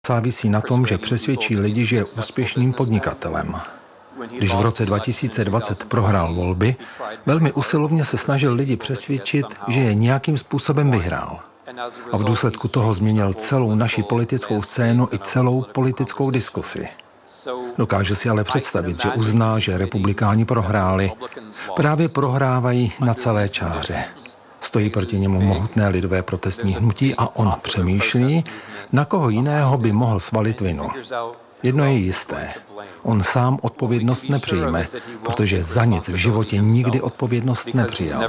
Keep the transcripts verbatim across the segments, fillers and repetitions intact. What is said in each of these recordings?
závisí na tom, že přesvědčí lidi, že je úspěšným podnikatelem. Když v roce dva tisíce dvacet prohrál volby, velmi usilovně se snažil lidi přesvědčit, že je nějakým způsobem vyhrál. A v důsledku toho změnil celou naši politickou scénu i celou politickou diskusi. Dokáže si ale představit, že uzná, že republikáni prohráli. Právě prohrávají na celé čáře. Stojí proti němu mohutné lidové protestní hnutí a on přemýšlí, na koho jiného by mohl svalit vinu. Jedno je jisté. On sám odpovědnost nepřijme, protože za nic v životě nikdy odpovědnost nepřijal.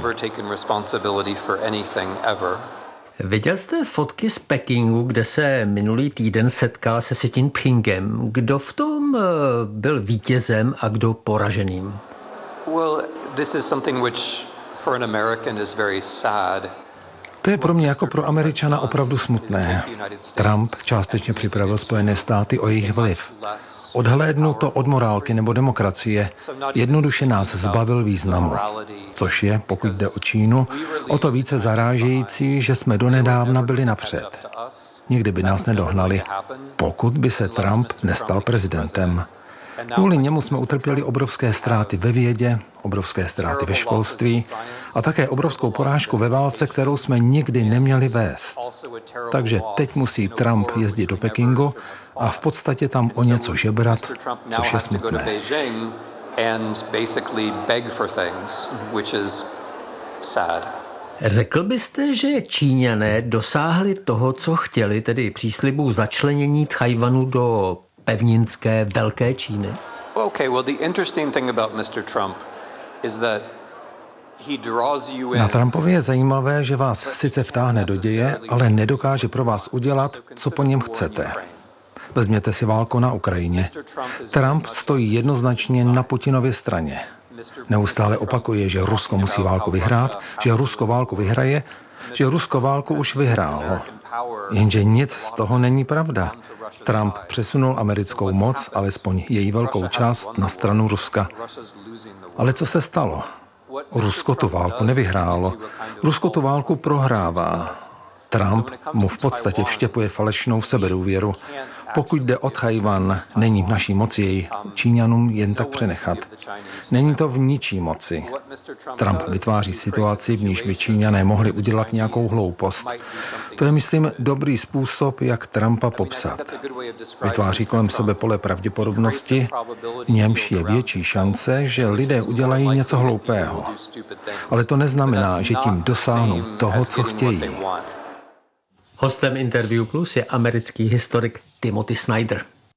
Viděl jste fotky z Pekingu, kde se minulý týden setkal se Xi Jinpingem. Kdo v tom byl vítězem a kdo poraženým? Well, this is something which for an American is very sad. To je pro mě jako pro Američana opravdu smutné. Trump částečně připravil Spojené státy o jejich vliv. Odhlédnu to od morálky nebo demokracie, jednoduše nás zbavil významu. Což je, pokud jde o Čínu, o to více zarážející, že jsme donedávna byli napřed. Nikdy by nás nedohnali, pokud by se Trump nestal prezidentem. Kvůli němu jsme utrpěli obrovské ztráty ve vědě, obrovské ztráty ve školství a také obrovskou porážku ve válce, kterou jsme nikdy neměli vést. Takže teď musí Trump jezdit do Pekingu a v podstatě tam o něco žebrat, což je smutné. Řekl byste, že Číňané dosáhli toho, co chtěli, tedy příslibu začlenění Tchaj-wanu do pevninské Velké Číny? Okay, well the interesting thing about mister Trump is that he draws you in. Na Trumpově je zajímavé, že vás sice vtáhne do děje, ale nedokáže pro vás udělat, co po něm chcete. Vezměte si válku na Ukrajině. Trump stojí jednoznačně na Putinově straně. Neustále opakuje, že Rusko musí válku vyhrát, že Rusko válku vyhraje, že Rusko válku už vyhrálo. Jenže nic z toho není pravda. Trump přesunul americkou moc, alespoň její velkou část, na stranu Ruska. Ale co se stalo? Rusko tu válku nevyhrálo. Rusko tu válku prohrává. Trump mu v podstatě vštěpuje falešnou sebedůvěru. Pokud jde o Tchaj-wan, není v naší moci jej Číňanům jen tak přenechat. Není to v ničí moci. Trump vytváří situaci, v níž by Číňané mohli udělat nějakou hloupost. To je, myslím, dobrý způsob, jak Trumpa popsat. Vytváří kolem sebe pole pravděpodobnosti, v němž je větší šance, že lidé udělají něco hloupého. Ale to neznamená, že tím dosáhnou toho, co chtějí. Hostem Interview Plus je americký historik Timothy Snyder.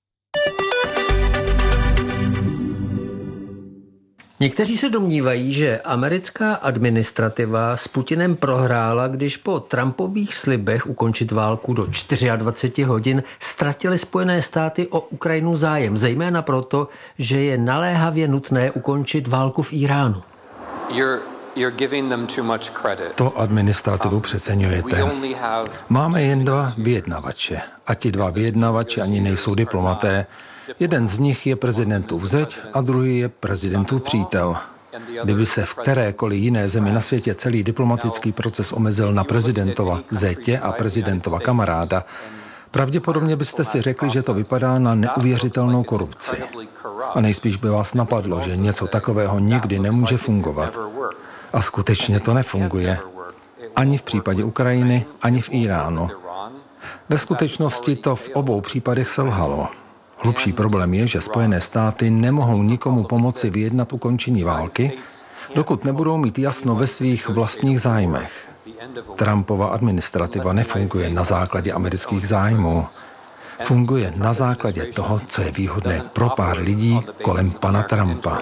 Někteří se domnívají, že americká administrativa s Putinem prohrála, když po Trumpových slibech ukončit válku do dvacet čtyři hodin ztratily Spojené státy o Ukrajinu zájem, zejména proto, že je naléhavě nutné ukončit válku v Iránu. You're You're giving them too much credit. To administrativu přeceňujete. Máme jen dva vyjednavače. A ti dva vyjednavači ani nejsou diplomaté. Jeden z nich je prezidentův zeď a druhý je prezidentův přítel. Kdyby se v kterékoliv jiné zemi na světě celý diplomatický proces omezil na prezidentova zetě a prezidentova kamaráda, pravděpodobně byste si řekli, že to vypadá na neuvěřitelnou korupci. A nejspíš by vás napadlo, že něco takového nikdy nemůže fungovat. A skutečně to nefunguje. Ani v případě Ukrajiny, ani v Iránu. Ve skutečnosti to v obou případech selhalo. Hlubší problém je, že Spojené státy nemohou nikomu pomoci vyjednat ukončení války, dokud nebudou mít jasno ve svých vlastních zájmech. Trumpova administrativa nefunguje na základě amerických zájmů. Funguje na základě toho, co je výhodné pro pár lidí kolem pana Trumpa.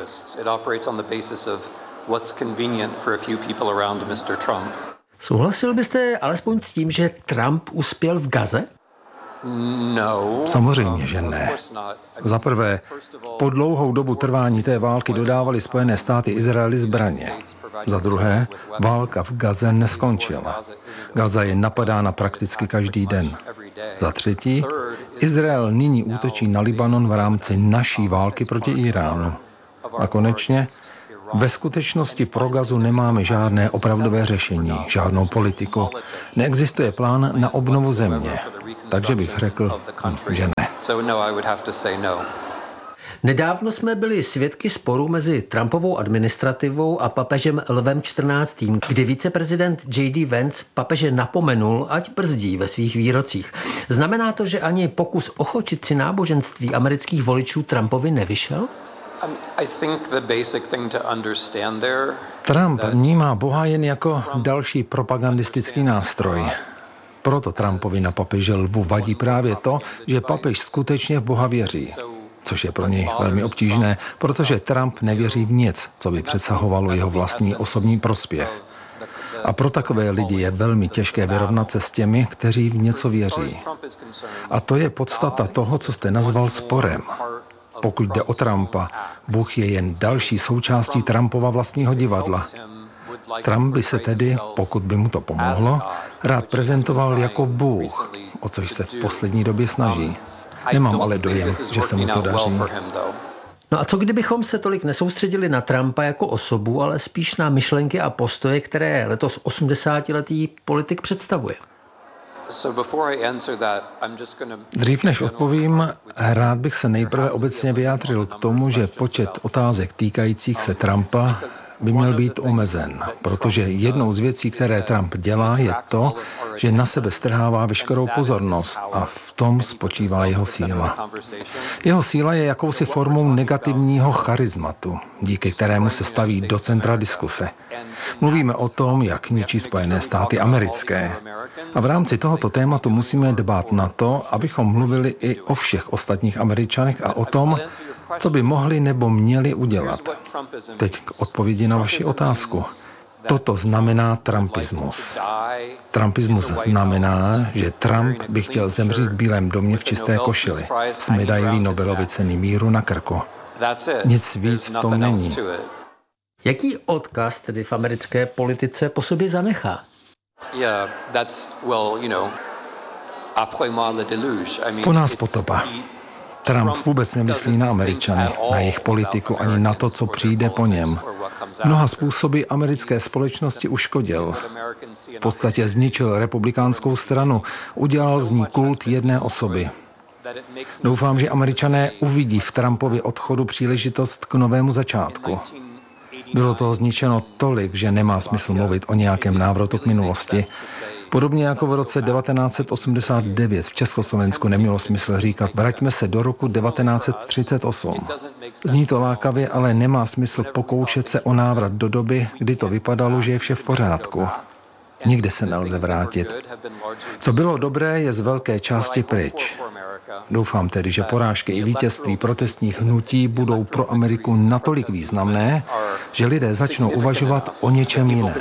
Souhlasil byste alespoň s tím, že Trump uspěl v Gaze? Samozřejmě, že ne. Za prvé, po dlouhou dobu trvání té války dodávaly Spojené státy Izraeli zbraně. Za druhé, válka v Gaze neskončila. Gaza je napadána prakticky každý den. Za třetí, Izrael nyní útočí na Libanon v rámci naší války proti Iránu. A konečně, ve skutečnosti pro Gazu nemáme žádné opravdové řešení, žádnou politiku. Neexistuje plán na obnovu země. takže bych řekl, že ne. Nedávno jsme byli svědky sporu mezi Trumpovou administrativou a papežem Lvem čtrnáctým, kdy viceprezident J D Vance papeže napomenul, ať brzdí ve svých výrocích. Znamená to, že ani pokus ochočit si náboženství amerických voličů Trumpovi nevyšel? Trump vnímá Boha jen jako další propagandistický nástroj. Proto Trumpovi na papeže Lvu vadí právě to, že papež skutečně v Boha věří. Což je pro něj velmi obtížné, protože Trump nevěří v nic, co by přesahovalo jeho vlastní osobní prospěch. A pro takové lidi je velmi těžké vyrovnat se s těmi, kteří v něco věří. A to je podstata toho, co jste nazval sporem. Pokud jde o Trumpa, Bůh je jen další součástí Trumpova vlastního divadla. Trump by se tedy, pokud by mu to pomohlo, rád prezentoval jako Bůh, o což se v poslední době snaží. Nemám ale dojem, že se mu to daří. No a co kdybychom se tolik nesoustředili na Trumpa jako osobu, ale spíš na myšlenky a postoje, které letos osmdesátiletý politik představuje? Dřív než odpovím, rád bych se nejprve obecně vyjádřil k tomu, že počet otázek týkajících se Trumpa by měl být omezen, protože jednou z věcí, které Trump dělá, je to, že na sebe strhává veškerou pozornost a v tom spočívá jeho síla. Jeho síla je jakousi formou negativního charizmatu, díky kterému se staví do centra diskuse. Mluvíme o tom, jak ničí Spojené státy americké. A v rámci tohoto tématu musíme dbát na to, abychom mluvili i o všech ostatních Američanech a o tom, co by mohli nebo měli udělat. Teď k odpovědi na vaši otázku. Toto znamená trumpismus. Trumpismus znamená, že Trump by chtěl zemřít v Bílém domě v čisté košili s medailí Nobelovy ceny míru na krku. Nic víc v tom není. Jaký odkaz tedy v americké politice po sobě zanechá? Po nás potopa. Trump vůbec nemyslí na Američany, na jejich politiku ani na to, co přijde po něm. Mnoha způsoby americké společnosti uškodil. V podstatě zničil republikánskou stranu, udělal z ní kult jedné osoby. Doufám, že Američané uvidí v Trumpově odchodu příležitost k novému začátku. Bylo toho zničeno tolik, že nemá smysl mluvit o nějakém návratu k minulosti. Podobně jako v roce devatenáct set osmdesát devět v Československu nemělo smysl říkat vraťme se do roku devatenáct set třicet osm. Zní to lákavě, ale nemá smysl pokoušet se o návrat do doby, kdy to vypadalo, že je vše v pořádku. Nikde se nelze vrátit. Co bylo dobré, je z velké části pryč. Doufám tedy, že porážky i vítězství protestních hnutí budou pro Ameriku natolik významné, že lidé začnou uvažovat o něčem jiném.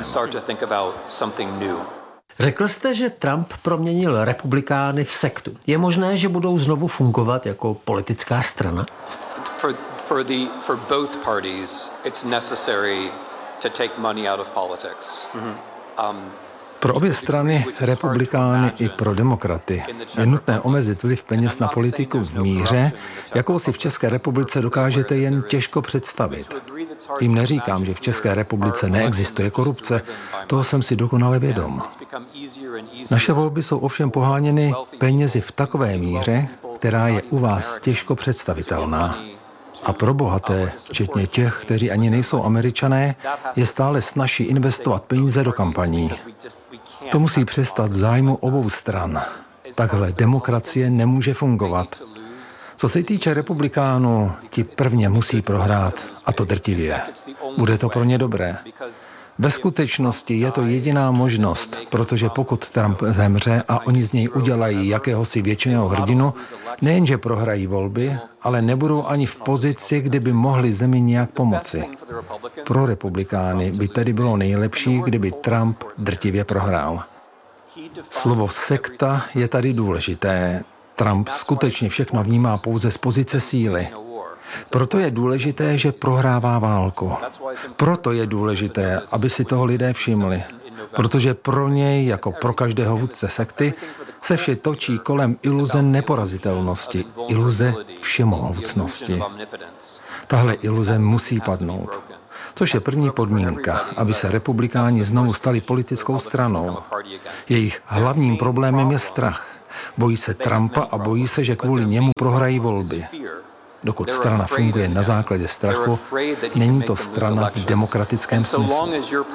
Řekl jste, že Trump proměnil republikány v sektu. Je možné, že budou znovu fungovat jako politická strana? For, for the, for both parties, it's necessary to take money out of politics. Mm-hmm. Um, Pro obě strany, republikány i pro demokraty, je nutné omezit vliv peněz na politiku v míře, jakou si v České republice dokážete jen těžko představit. Tím neříkám, že v České republice neexistuje korupce, toho jsem si dokonale vědom. Naše volby jsou ovšem poháněny penězi v takové míře, která je u vás těžko představitelná. A pro bohaté, včetně těch, kteří ani nejsou Američané, je stále snazší investovat peníze do kampaní. To musí přestat v zájmu obou stran. Takhle demokracie nemůže fungovat. Co se týče republikánů, ti prvně musí prohrát, a to drtivě. Bude to pro ně dobré. Ve skutečnosti je to jediná možnost, protože pokud Trump zemře a oni z něj udělají jakéhosi většinového hrdinu, nejenže prohrají volby, ale nebudou ani v pozici, kdyby mohli zemi nějak pomoci. Pro republikány by tedy bylo nejlepší, kdyby Trump drtivě prohrál. Slovo sekta je tady důležité. Trump skutečně všechno vnímá pouze z pozice síly. Proto je důležité, že prohrává válku. Proto je důležité, aby si toho lidé všimli. Protože pro něj, jako pro každého vůdce sekty, se vše točí kolem iluze neporazitelnosti, iluze všemohoucnosti. Tahle iluze musí padnout. Což je první podmínka, aby se republikáni znovu stali politickou stranou. Jejich hlavním problémem je strach. Bojí se Trumpa a bojí se, že kvůli němu prohrají volby. Dokud strana funguje na základě strachu, není to strana v demokratickém smyslu.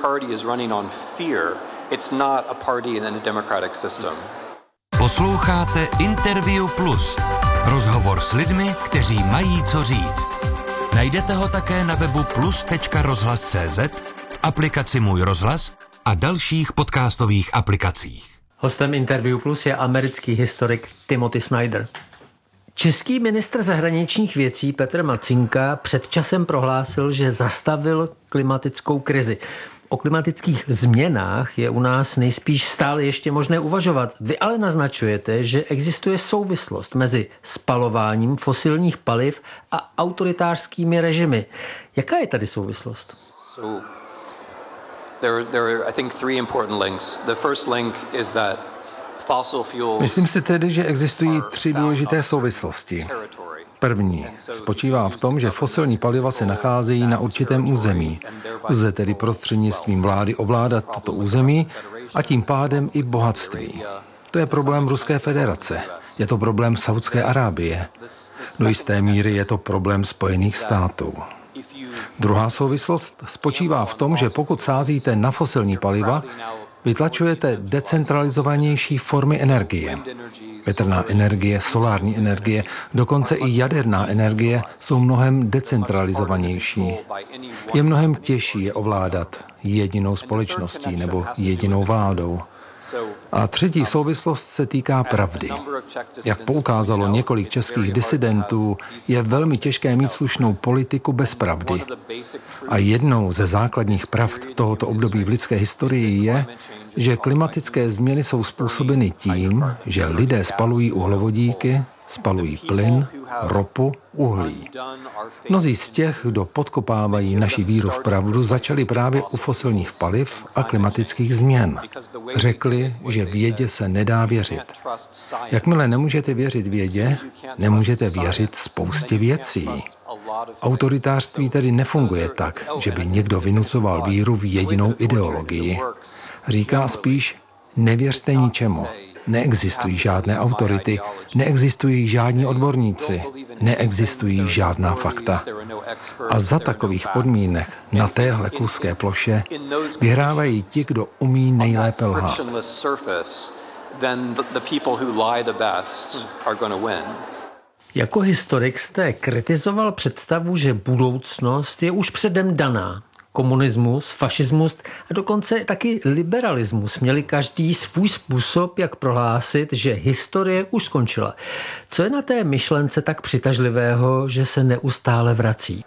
Posloucháte Interview Plus. Rozhovor s lidmi, kteří mají co říct. Najdete ho také na webu plus tečka rozhlas tečka cé zet, v aplikaci Můj rozhlas a dalších podcastových aplikacích. Hostem Interview Plus je americký historik Timothy Snyder. Český ministr zahraničních věcí Petr Matýnka před časem prohlásil, že zastavil klimatickou krizi. O klimatických změnách je u nás nejspíš stále ještě možné uvažovat. Vy ale naznačujete, že existuje souvislost mezi spalováním fosilních paliv a autoritářskými režimy. Jaká je tady souvislost? So, there, there are, I think, three important links. The first link is that fossil fuels. Myslím si tedy, že existují tři důležité souvislosti. První spočívá v tom, že fosilní paliva se nacházejí na určitém území. Lze tedy prostřednictvím vlády ovládat toto území a tím pádem i bohatství. To je problém Ruské federace. Je to problém Saudské Arábie. Do jisté míry je to problém Spojených států. Druhá souvislost spočívá v tom, že pokud sázíte na fosilní paliva, vytlačujete decentralizovanější formy energie. Větrná energie, solární energie, dokonce i jaderná energie jsou mnohem decentralizovanější. Je mnohem těžší je ovládat jedinou společností nebo jedinou vládou. A třetí souvislost se týká pravdy. Jak poukázalo několik českých disidentů, je velmi těžké mít slušnou politiku bez pravdy. A jednou ze základních pravd tohoto období v lidské historii je, že klimatické změny jsou způsobeny tím, že lidé spalují uhlovodíky, spalují plyn, ropu, uhlí. Mnozí z těch, kdo podkopávají naši víru v pravdu, začali právě u fosilních paliv a klimatických změn. Řekli, že vědě se nedá věřit. Jakmile nemůžete věřit vědě, nemůžete věřit spoustě věcí. Autoritářství tedy nefunguje tak, že by někdo vynucoval víru v jedinou ideologii. Říká spíš, nevěřte ničemu. Neexistují žádné autority, neexistují žádní odborníci, neexistují žádná fakta. A za takových podmínek na téhle kluské ploše vyhrávají ti, kdo umí nejlépe lhát. Jako historik jste kritizoval představu, že budoucnost je už předem daná. Komunismus, fašismus a dokonce taky liberalismus měli každý svůj způsob, jak prohlásit, že historie už skončila. Co je na té myšlence tak přitažlivého, že se neustále vrací?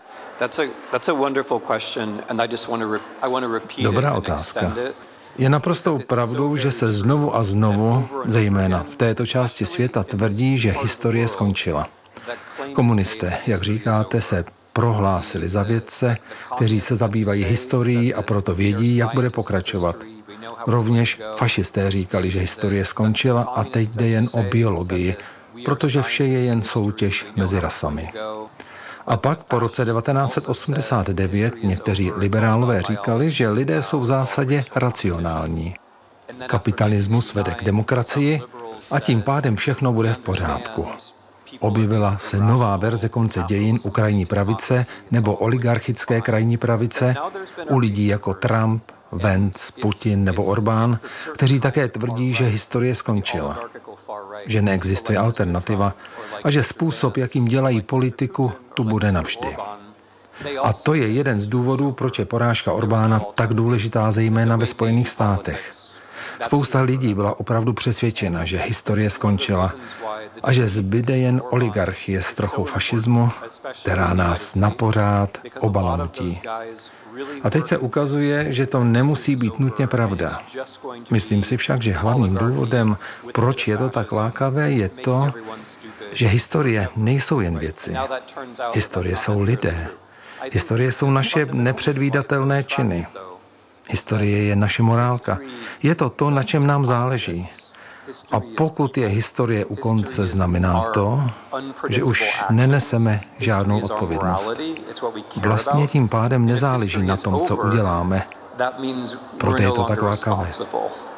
Dobrá otázka. Je naprostou pravdou, že se znovu a znovu, zejména v této části světa, tvrdí, že historie skončila. Komunisté, jak říkáte, se prohlásili za vědce, kteří se zabývají historií a proto vědí, jak bude pokračovat. Rovněž fašisté říkali, že historie skončila a teď jde jen o biologii, protože vše je jen soutěž mezi rasami. A pak po roce devatenáct set osmdesát devět někteří liberálové říkali, že lidé jsou v zásadě racionální. Kapitalismus vede k demokracii a tím pádem všechno bude v pořádku. Objevila se nová verze konce dějin u krajní pravice nebo oligarchické krajní pravice, u lidí jako Trump, Vance, Putin nebo Orbán, kteří také tvrdí, že historie skončila, že neexistuje alternativa a že způsob, jakým dělají politiku, tu bude navždy. A to je jeden z důvodů, proč je porážka Orbána tak důležitá, zejména ve Spojených státech. Spousta lidí byla opravdu přesvědčena, že historie skončila a že zbyde jen oligarchie s trochou fašismu, která nás napořád obalamutí. A teď se ukazuje, že to nemusí být nutně pravda. Myslím si však, že hlavním důvodem, proč je to tak lákavé, je to, že historie nejsou jen věci. Historie jsou lidé. Historie jsou naše nepředvídatelné činy. Historie je naše morálka. Je to to, na čem nám záleží. A pokud je historie u konce, znamená to, že už neneseme žádnou odpovědnost. Vlastně tím pádem nezáleží na tom, co uděláme. Proto je to tak lákavé.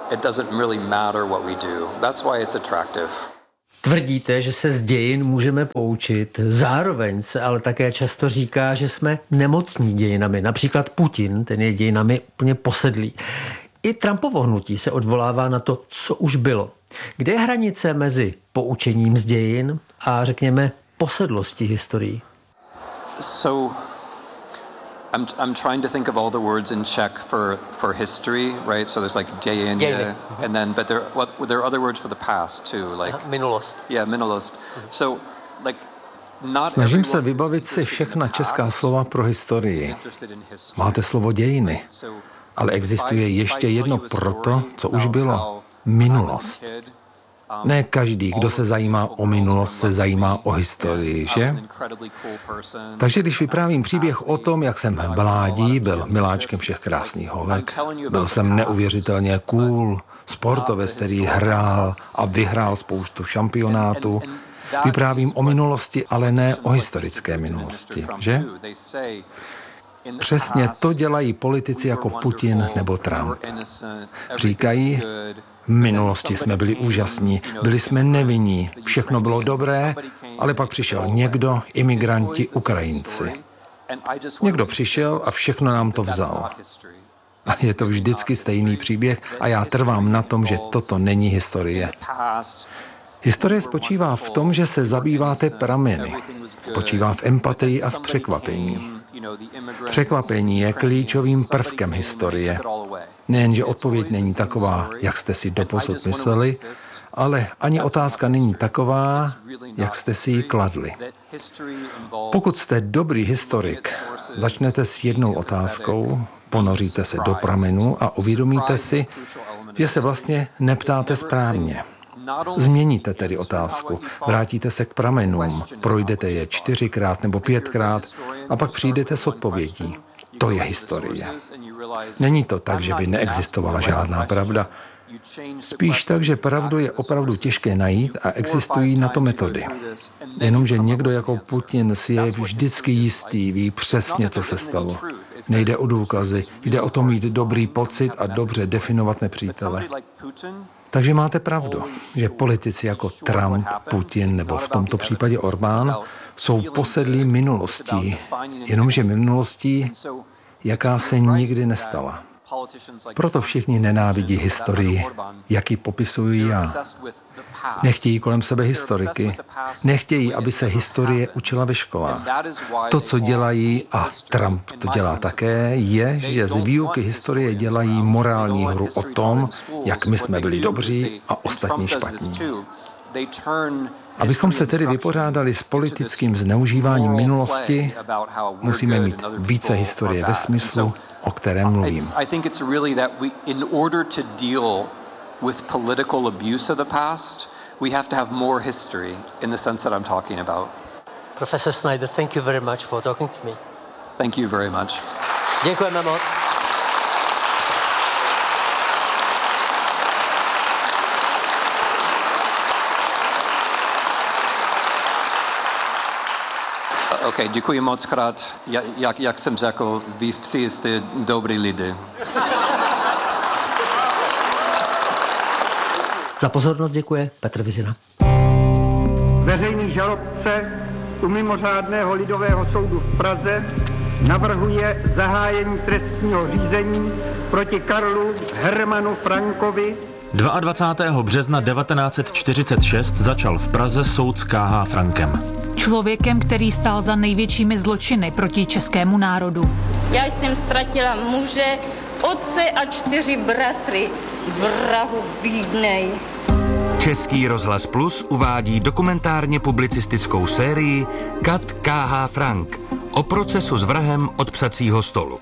it doesn't really matter what we do. That's why it's attractive. Tvrdíte, že se z dějin můžeme poučit, zároveň se ale také často říká, že jsme nemocní dějinami. Například Putin, ten je dějinami úplně posedlý. I Trumpovo hnutí se odvolává na to, co už bylo. Kde je hranice mezi poučením z dějin a řekněme posedlosti historií? So I'm I'm trying to think of all the words in Czech for for history, right? So there's like dějiny, dějiny. and then but there what there are other words for the past too, like minulost. Yeah, minulost. So like not Snažím se vybavit si všechna česká slova pro historii. Máte slovo dějiny, ale existuje ještě jedno pro to, co už bylo. Minulost. Ne každý, kdo se zajímá o minulost, se zajímá o historii, že? Takže když vyprávím příběh o tom, jak jsem v mládí byl miláčkem všech krásných holek, byl jsem neuvěřitelně cool, sportovec, který hrál a vyhrál spoustu šampionátů, vyprávím o minulosti, ale ne o historické minulosti, že? Přesně to dělají politici jako Putin nebo Trump. Říkají, v minulosti jsme byli úžasní, byli jsme nevinní, všechno bylo dobré, ale pak přišel někdo, imigranti, Ukrajinci. Někdo přišel a všechno nám to vzal. A je to vždycky stejný příběh a já trvám na tom, že toto není historie. Historie spočívá v tom, že se zabýváte prameny. Spočívá v empatii a v překvapení. Překvapení je klíčovým prvkem historie. Nejenže odpověď není taková, jak jste si doposud mysleli, ale ani otázka není taková, jak jste si ji kladli. Pokud jste dobrý historik, začnete s jednou otázkou, ponoříte se do pramenů a uvědomíte si, že se vlastně neptáte správně. Změníte tedy otázku, vrátíte se k pramenům, projdete je čtyřikrát nebo pětkrát a pak přijdete s odpovědí. To je historie. Není to tak, že by neexistovala žádná pravda. Spíš tak, že pravdu je opravdu těžké najít a existují na to metody. Jenomže někdo jako Putin si je vždycky jistý, ví přesně, co se stalo. Nejde o důkazy, jde o to mít dobrý pocit a dobře definovat nepřítele. Takže máte pravdu, že politici jako Trump, Putin nebo v tomto případě Orbán jsou posedlí minulostí, jenomže minulostí, jaká se nikdy nestala. Proto všichni nenávidí historii, jak ji popisuji já. Nechtějí kolem sebe historiky, nechtějí, aby se historie učila ve školách. To, co dělají, a Trump to dělá také, je, že z výuky historie dělají morální hru o tom, jak my jsme byli dobří a ostatní špatní. Abychom se tedy vypořádali s politickým zneužíváním minulosti, musíme mít více historie ve smyslu, o kterém mluvím. With political abuse of the past, we have to have more history in the sense that I'm talking about. Professor Snyder, thank you very much for talking to me. Thank you very much. Děkujeme moc. OK, děkuji moc krát. Jak, jak jsem řekl, vy všichni jste dobrý lidi. Za pozornost děkuje Petr Vizina. Veřejný žalobce u mimořádného lidového soudu v Praze navrhuje zahájení trestního řízení proti Karlu Hermanu Frankovi. dvacátého druhého března devatenáct set čtyřicet šest začal v Praze soud s K H. Frankem. Člověkem, který stál za největšími zločiny proti českému národu. Já jsem ztratila muže, otce a čtyři bratry. Vrahu bídnej. Český rozhlas Plus uvádí dokumentárně publicistickou sérii Kat K H. Frank o procesu s vrahem od psacího stolu.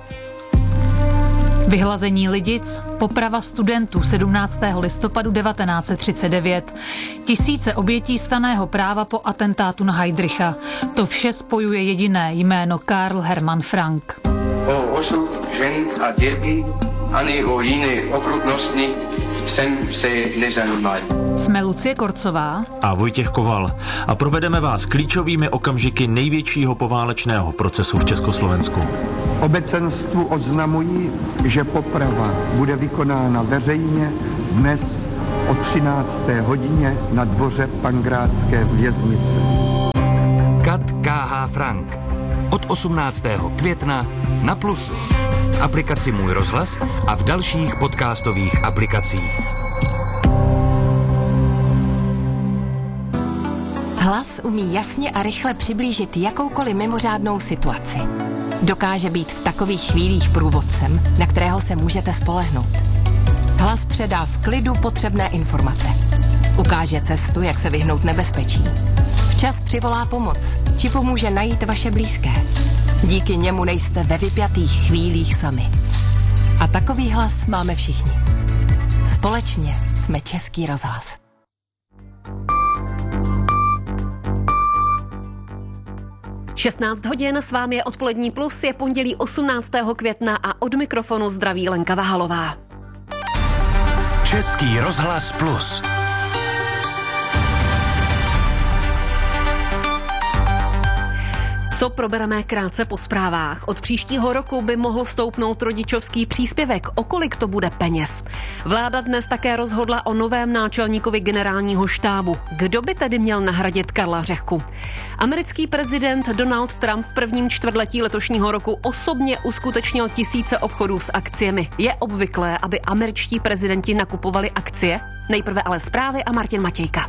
Vyhlazení Lidic, poprava studentů sedmnáctého listopadu devatenáct set třicet devět, tisíce obětí stanného práva po atentátu na Heydricha. To vše spojuje jediné jméno Karl Hermann Frank. O osud žen a dětí ani o jiné okrutnosti jsem se nezajímal. Jsme Lucie Korcová a Vojtěch Koval a provedeme vás klíčovými okamžiky největšího poválečného procesu v Československu. Obecenstvu oznamuji, že poprava bude vykonána veřejně dnes o třinácté hodině na dvoře Pankrátské věznice. Kat K H. Frank. Od osmnáctého května na Plusu. V aplikaci Můj rozhlas a v dalších podcastových aplikacích. Hlas umí jasně a rychle přiblížit jakoukoliv mimořádnou situaci. Dokáže být v takových chvílích průvodcem, na kterého se můžete spolehnout. Hlas předá v klidu potřebné informace. Ukáže cestu, jak se vyhnout nebezpečí. Včas přivolá pomoc, či pomůže najít vaše blízké. Díky němu nejste ve vypjatých chvílích sami. A takový hlas máme všichni. Společně jsme Český rozhlas. šestnáct hodin, s vámi je Odpolední plus, je pondělí osmnáctého května a od mikrofonu zdraví Lenka Vahalová. Český rozhlas plus. Co probereme krátce po zprávách. Od příštího roku by mohl stoupnout rodičovský příspěvek. O kolik to bude peněz? Vláda dnes také rozhodla o novém náčelníkovi generálního štábu. Kdo by tedy měl nahradit Karla Řehku? Americký prezident Donald Trump v prvním čtvrtletí letošního roku osobně uskutečnil tisíce obchodů s akciemi. Je obvyklé, aby američtí prezidenti nakupovali akcie? Nejprve ale zprávy a Martin Matějka.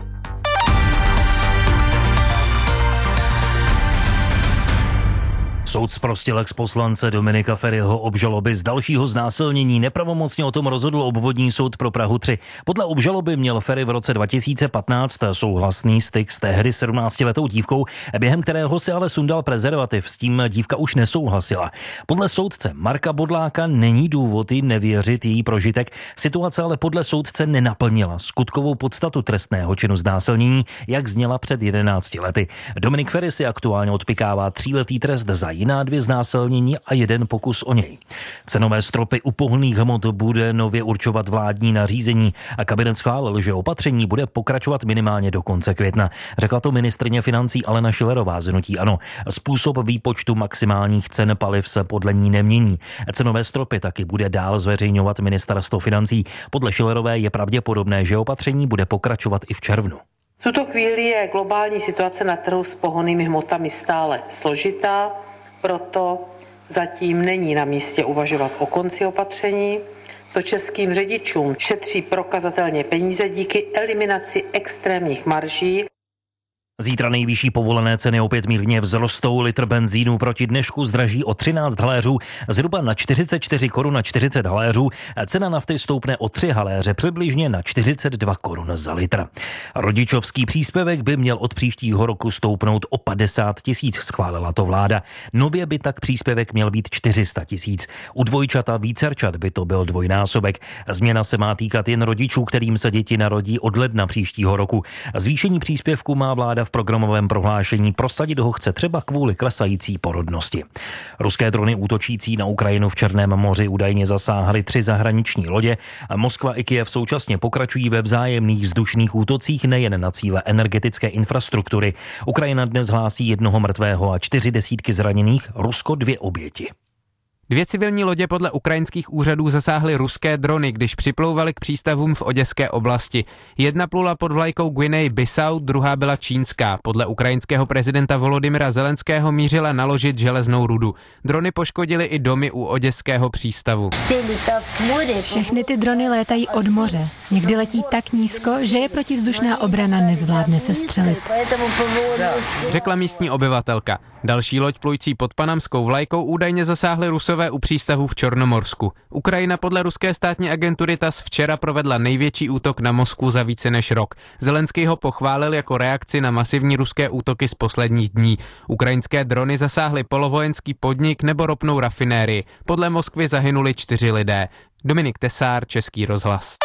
Soud zprostil ex-poslance Dominika Feriho obžaloby z dalšího znásilnění. Nepravomocně o tom rozhodl obvodní soud pro Prahu tři. Podle obžaloby měl Feri v roce dva tisíce patnáct souhlasný styk s tehdy sedmnáctiletou dívkou, během kterého si ale sundal prezervativ. S tím dívka už nesouhlasila. Podle soudce Marka Bodláka není důvod jí nevěřit její prožitek. Situace ale podle soudce nenaplnila skutkovou podstatu trestného činu znásilnění, jak zněla před jedenácti lety. Dominik Feri si aktuálně odpykává tříletý trest za jiná dvě znásilnění a jeden pokus o něj. Cenové stropy u pohonných hmot bude nově určovat vládní nařízení a kabinet schválil, že opatření bude pokračovat minimálně do konce května. Řekla to ministryně financí Alena Schillerová z hnutí ANO. Způsob výpočtu maximálních cen paliv se podle ní nemění. Cenové stropy taky bude dál zveřejňovat ministerstvo financí. Podle Schillerové je pravděpodobné, že opatření bude pokračovat i v červnu. V tuto chvíli je globální situace na trhu s pohonnými hmotami stále složitá, proto zatím není na místě uvažovat o konci opatření. To českým řidičům šetří prokazatelně peníze díky eliminaci extrémních marží. Zítra nejvyšší povolené ceny opět mírně vzrostou. Litr benzínu proti dnešku zdraží o třináct haléřů, zhruba na čtyřicet čtyři korun na čtyřicet haléřů. Cena nafty stoupne o tři haléře, přibližně na čtyřicet dva korun za litr. Rodičovský příspěvek by měl od příštího roku stoupnout o padesát tisíc, schválila to vláda. Nově by tak příspěvek měl být čtyři sta tisíc. U dvojčat a vícerčat by to byl dvojnásobek. Změna se má týkat jen rodičů, kterým se děti narodí od ledna příštího roku. Zvýšení příspěvku má vláda v programovém prohlášení, prosadit ho chce třeba kvůli klesající porodnosti. Ruské drony útočící na Ukrajinu v Černém moři údajně zasáhly tři zahraniční lodě a Moskva i Kyjev současně pokračují ve vzájemných vzdušných útocích nejen na cíle energetické infrastruktury. Ukrajina dnes hlásí jednoho mrtvého a čtyři desítky zraněných, Rusko dvě oběti. Dvě civilní lodě podle ukrajinských úřadů zasáhly ruské drony, když připlouvaly k přístavům v oděské oblasti. Jedna plula pod vlajkou Guinea-Bissau, druhá byla čínská. Podle ukrajinského prezidenta Volodymyra Zelenského mířila naložit železnou rudu. Drony poškodily i domy u oděského přístavu. Všechny ty drony létají od moře. Někdy letí tak nízko, že je protivzdušná obrana nezvládne sestřelit. Řekla místní obyvatelka. Další loď plující pod panamskou vlajkou údajně zasáhly Rusové u přístavu v Černomorsku. Ukrajina podle ruské státní agentury T A S včera provedla největší útok na Moskvu za více než rok. Zelenský ho pochválil jako reakci na masivní ruské útoky z posledních dní. Ukrajinské drony zasáhly polovojenský podnik nebo ropnou rafinérii. Podle Moskvy zahynuli čtyři lidé. Dominik Tesár, Český rozhlas.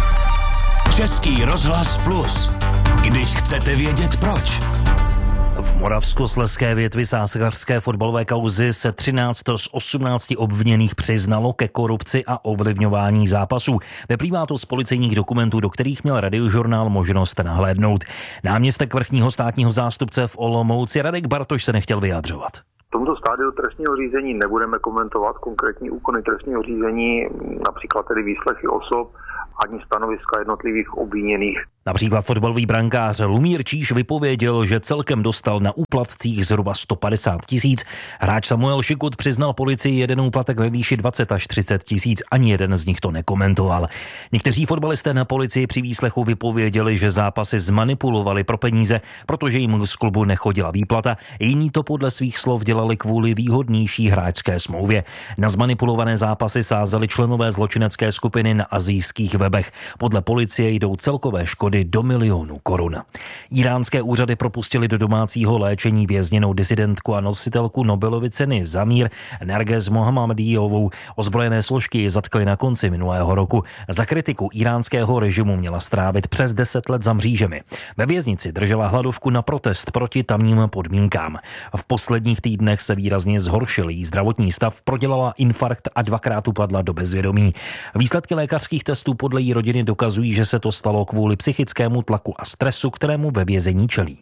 Český rozhlas plus. Když chcete vědět proč. V moravskoslezské větvi sáskařské fotbalové kauzy se třináct z osmnácti obviněných přiznalo ke korupci a ovlivňování zápasů. Vyplývá to z policejních dokumentů, do kterých měl Radiožurnál možnost nahlédnout. Náměstek vrchního státního zástupce v Olomouci Radek Bartoš se nechtěl vyjadřovat. tomto stádiu trestního řízení nebudeme komentovat konkrétní úkony trestního řízení, například tedy výslechy osob, ani stanoviska jednotlivých obviněných. Například fotbalový brankář Lumír Číš vypověděl, že celkem dostal na úplatcích zhruba sto padesát tisíc. Hráč Samuel Šikut přiznal policii jeden úplatek ve výši dvacet až třicet tisíc, ani jeden z nich to nekomentoval. Někteří fotbalisté na policii při výslechu vypověděli, že zápasy zmanipulovali pro peníze, protože jim z klubu nechodila výplata. Jiní to podle svých slov dělali kvůli výhodnější hráčské smlouvě. Na zmanipulované zápasy sázeli členové zločinecké skupiny na asijských webech. Podle policie jdou celkové škody do milionů korun. Iránské úřady propustili do domácího léčení vězněnou disidentku a nositelku Nobelovy ceny za mír Nergez Mohammadiovou. Ozbrojené složky ji zatkly na konci minulého roku. Za kritiku iránského režimu měla strávit přes deset let za mřížemi. Ve věznici držela hladovku na protest proti tamním podmínkám. V posledních týdnech se výrazně zhoršil jí zdravotní stav, prodělala infarkt a dvakrát upadla do bezvědomí. Výsledky lékařských testů podle její rodiny dokazují, že se to stalo kvůli psychickému tlaku a stresu, kterému ve vězení čelí.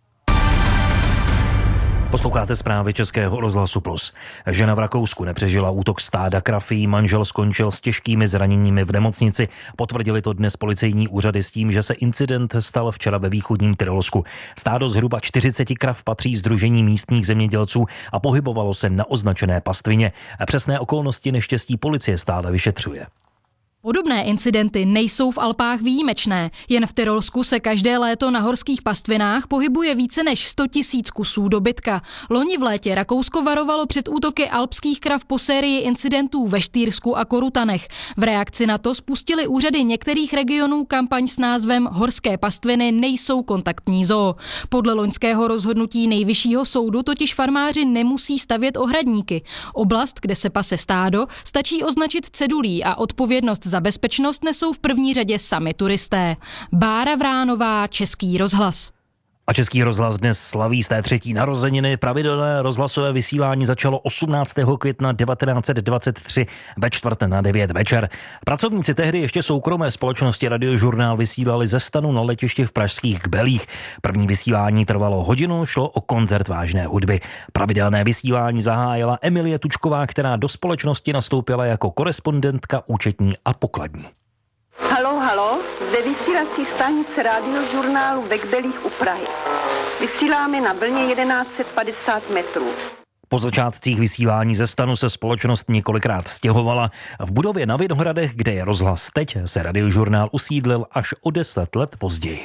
Posloucháte zprávy Českého rozhlasu Plus. Žena v Rakousku nepřežila útok stáda krav, její manžel skončil s těžkými zraněními v nemocnici. Potvrdili to dnes policejní úřady s tím, že se incident stal včera ve východním Tyrolsku. Stádo zhruba čtyřicet krav patří sdružení místních zemědělců a pohybovalo se na označené pastvině. Přesné okolnosti neštěstí policie stále vyšetřuje. Podobné incidenty nejsou v Alpách výjimečné. Jen v Tyrolsku se každé léto na horských pastvinách pohybuje více než sto tisíc kusů dobytka. Loni v létě Rakousko varovalo před útoky alpských krav po sérii incidentů ve Štýrsku a Korutanech. V reakci na to spustili úřady některých regionů kampaň s názvem Horské pastviny nejsou kontaktní zoo. Podle loňského rozhodnutí Nejvyššího soudu totiž farmáři nemusí stavět ohradníky. Oblast, kde se pase stádo, stačí označit cedulí a odpovědnost za bezpečnost nesou v první řadě sami turisté. Bára Vránová, Český rozhlas. A Český rozhlas dnes slaví své třetí narozeniny. Pravidelné rozhlasové vysílání začalo osmnáctého května devatenáct set dvacet tři ve čtvrt na devět večer. Pracovníci tehdy ještě soukromé společnosti Radiožurnál vysílali ze stanu na letišti v pražských Kbelích. První vysílání trvalo hodinu, šlo o koncert vážné hudby. Pravidelné vysílání zahájila Emilie Tučková, která do společnosti nastoupila jako korespondentka, účetní a pokladní. Haló, haló, zde vysílací stanice Radiožurnálu ve Kbelích u Prahy. Vysíláme na vlně jedenáct set padesát metrů. Po začátcích vysílání ze stanu se společnost několikrát stěhovala. V budově na Vinohradech, kde je rozhlas teď, se Radiožurnál usídlil až o deset let později.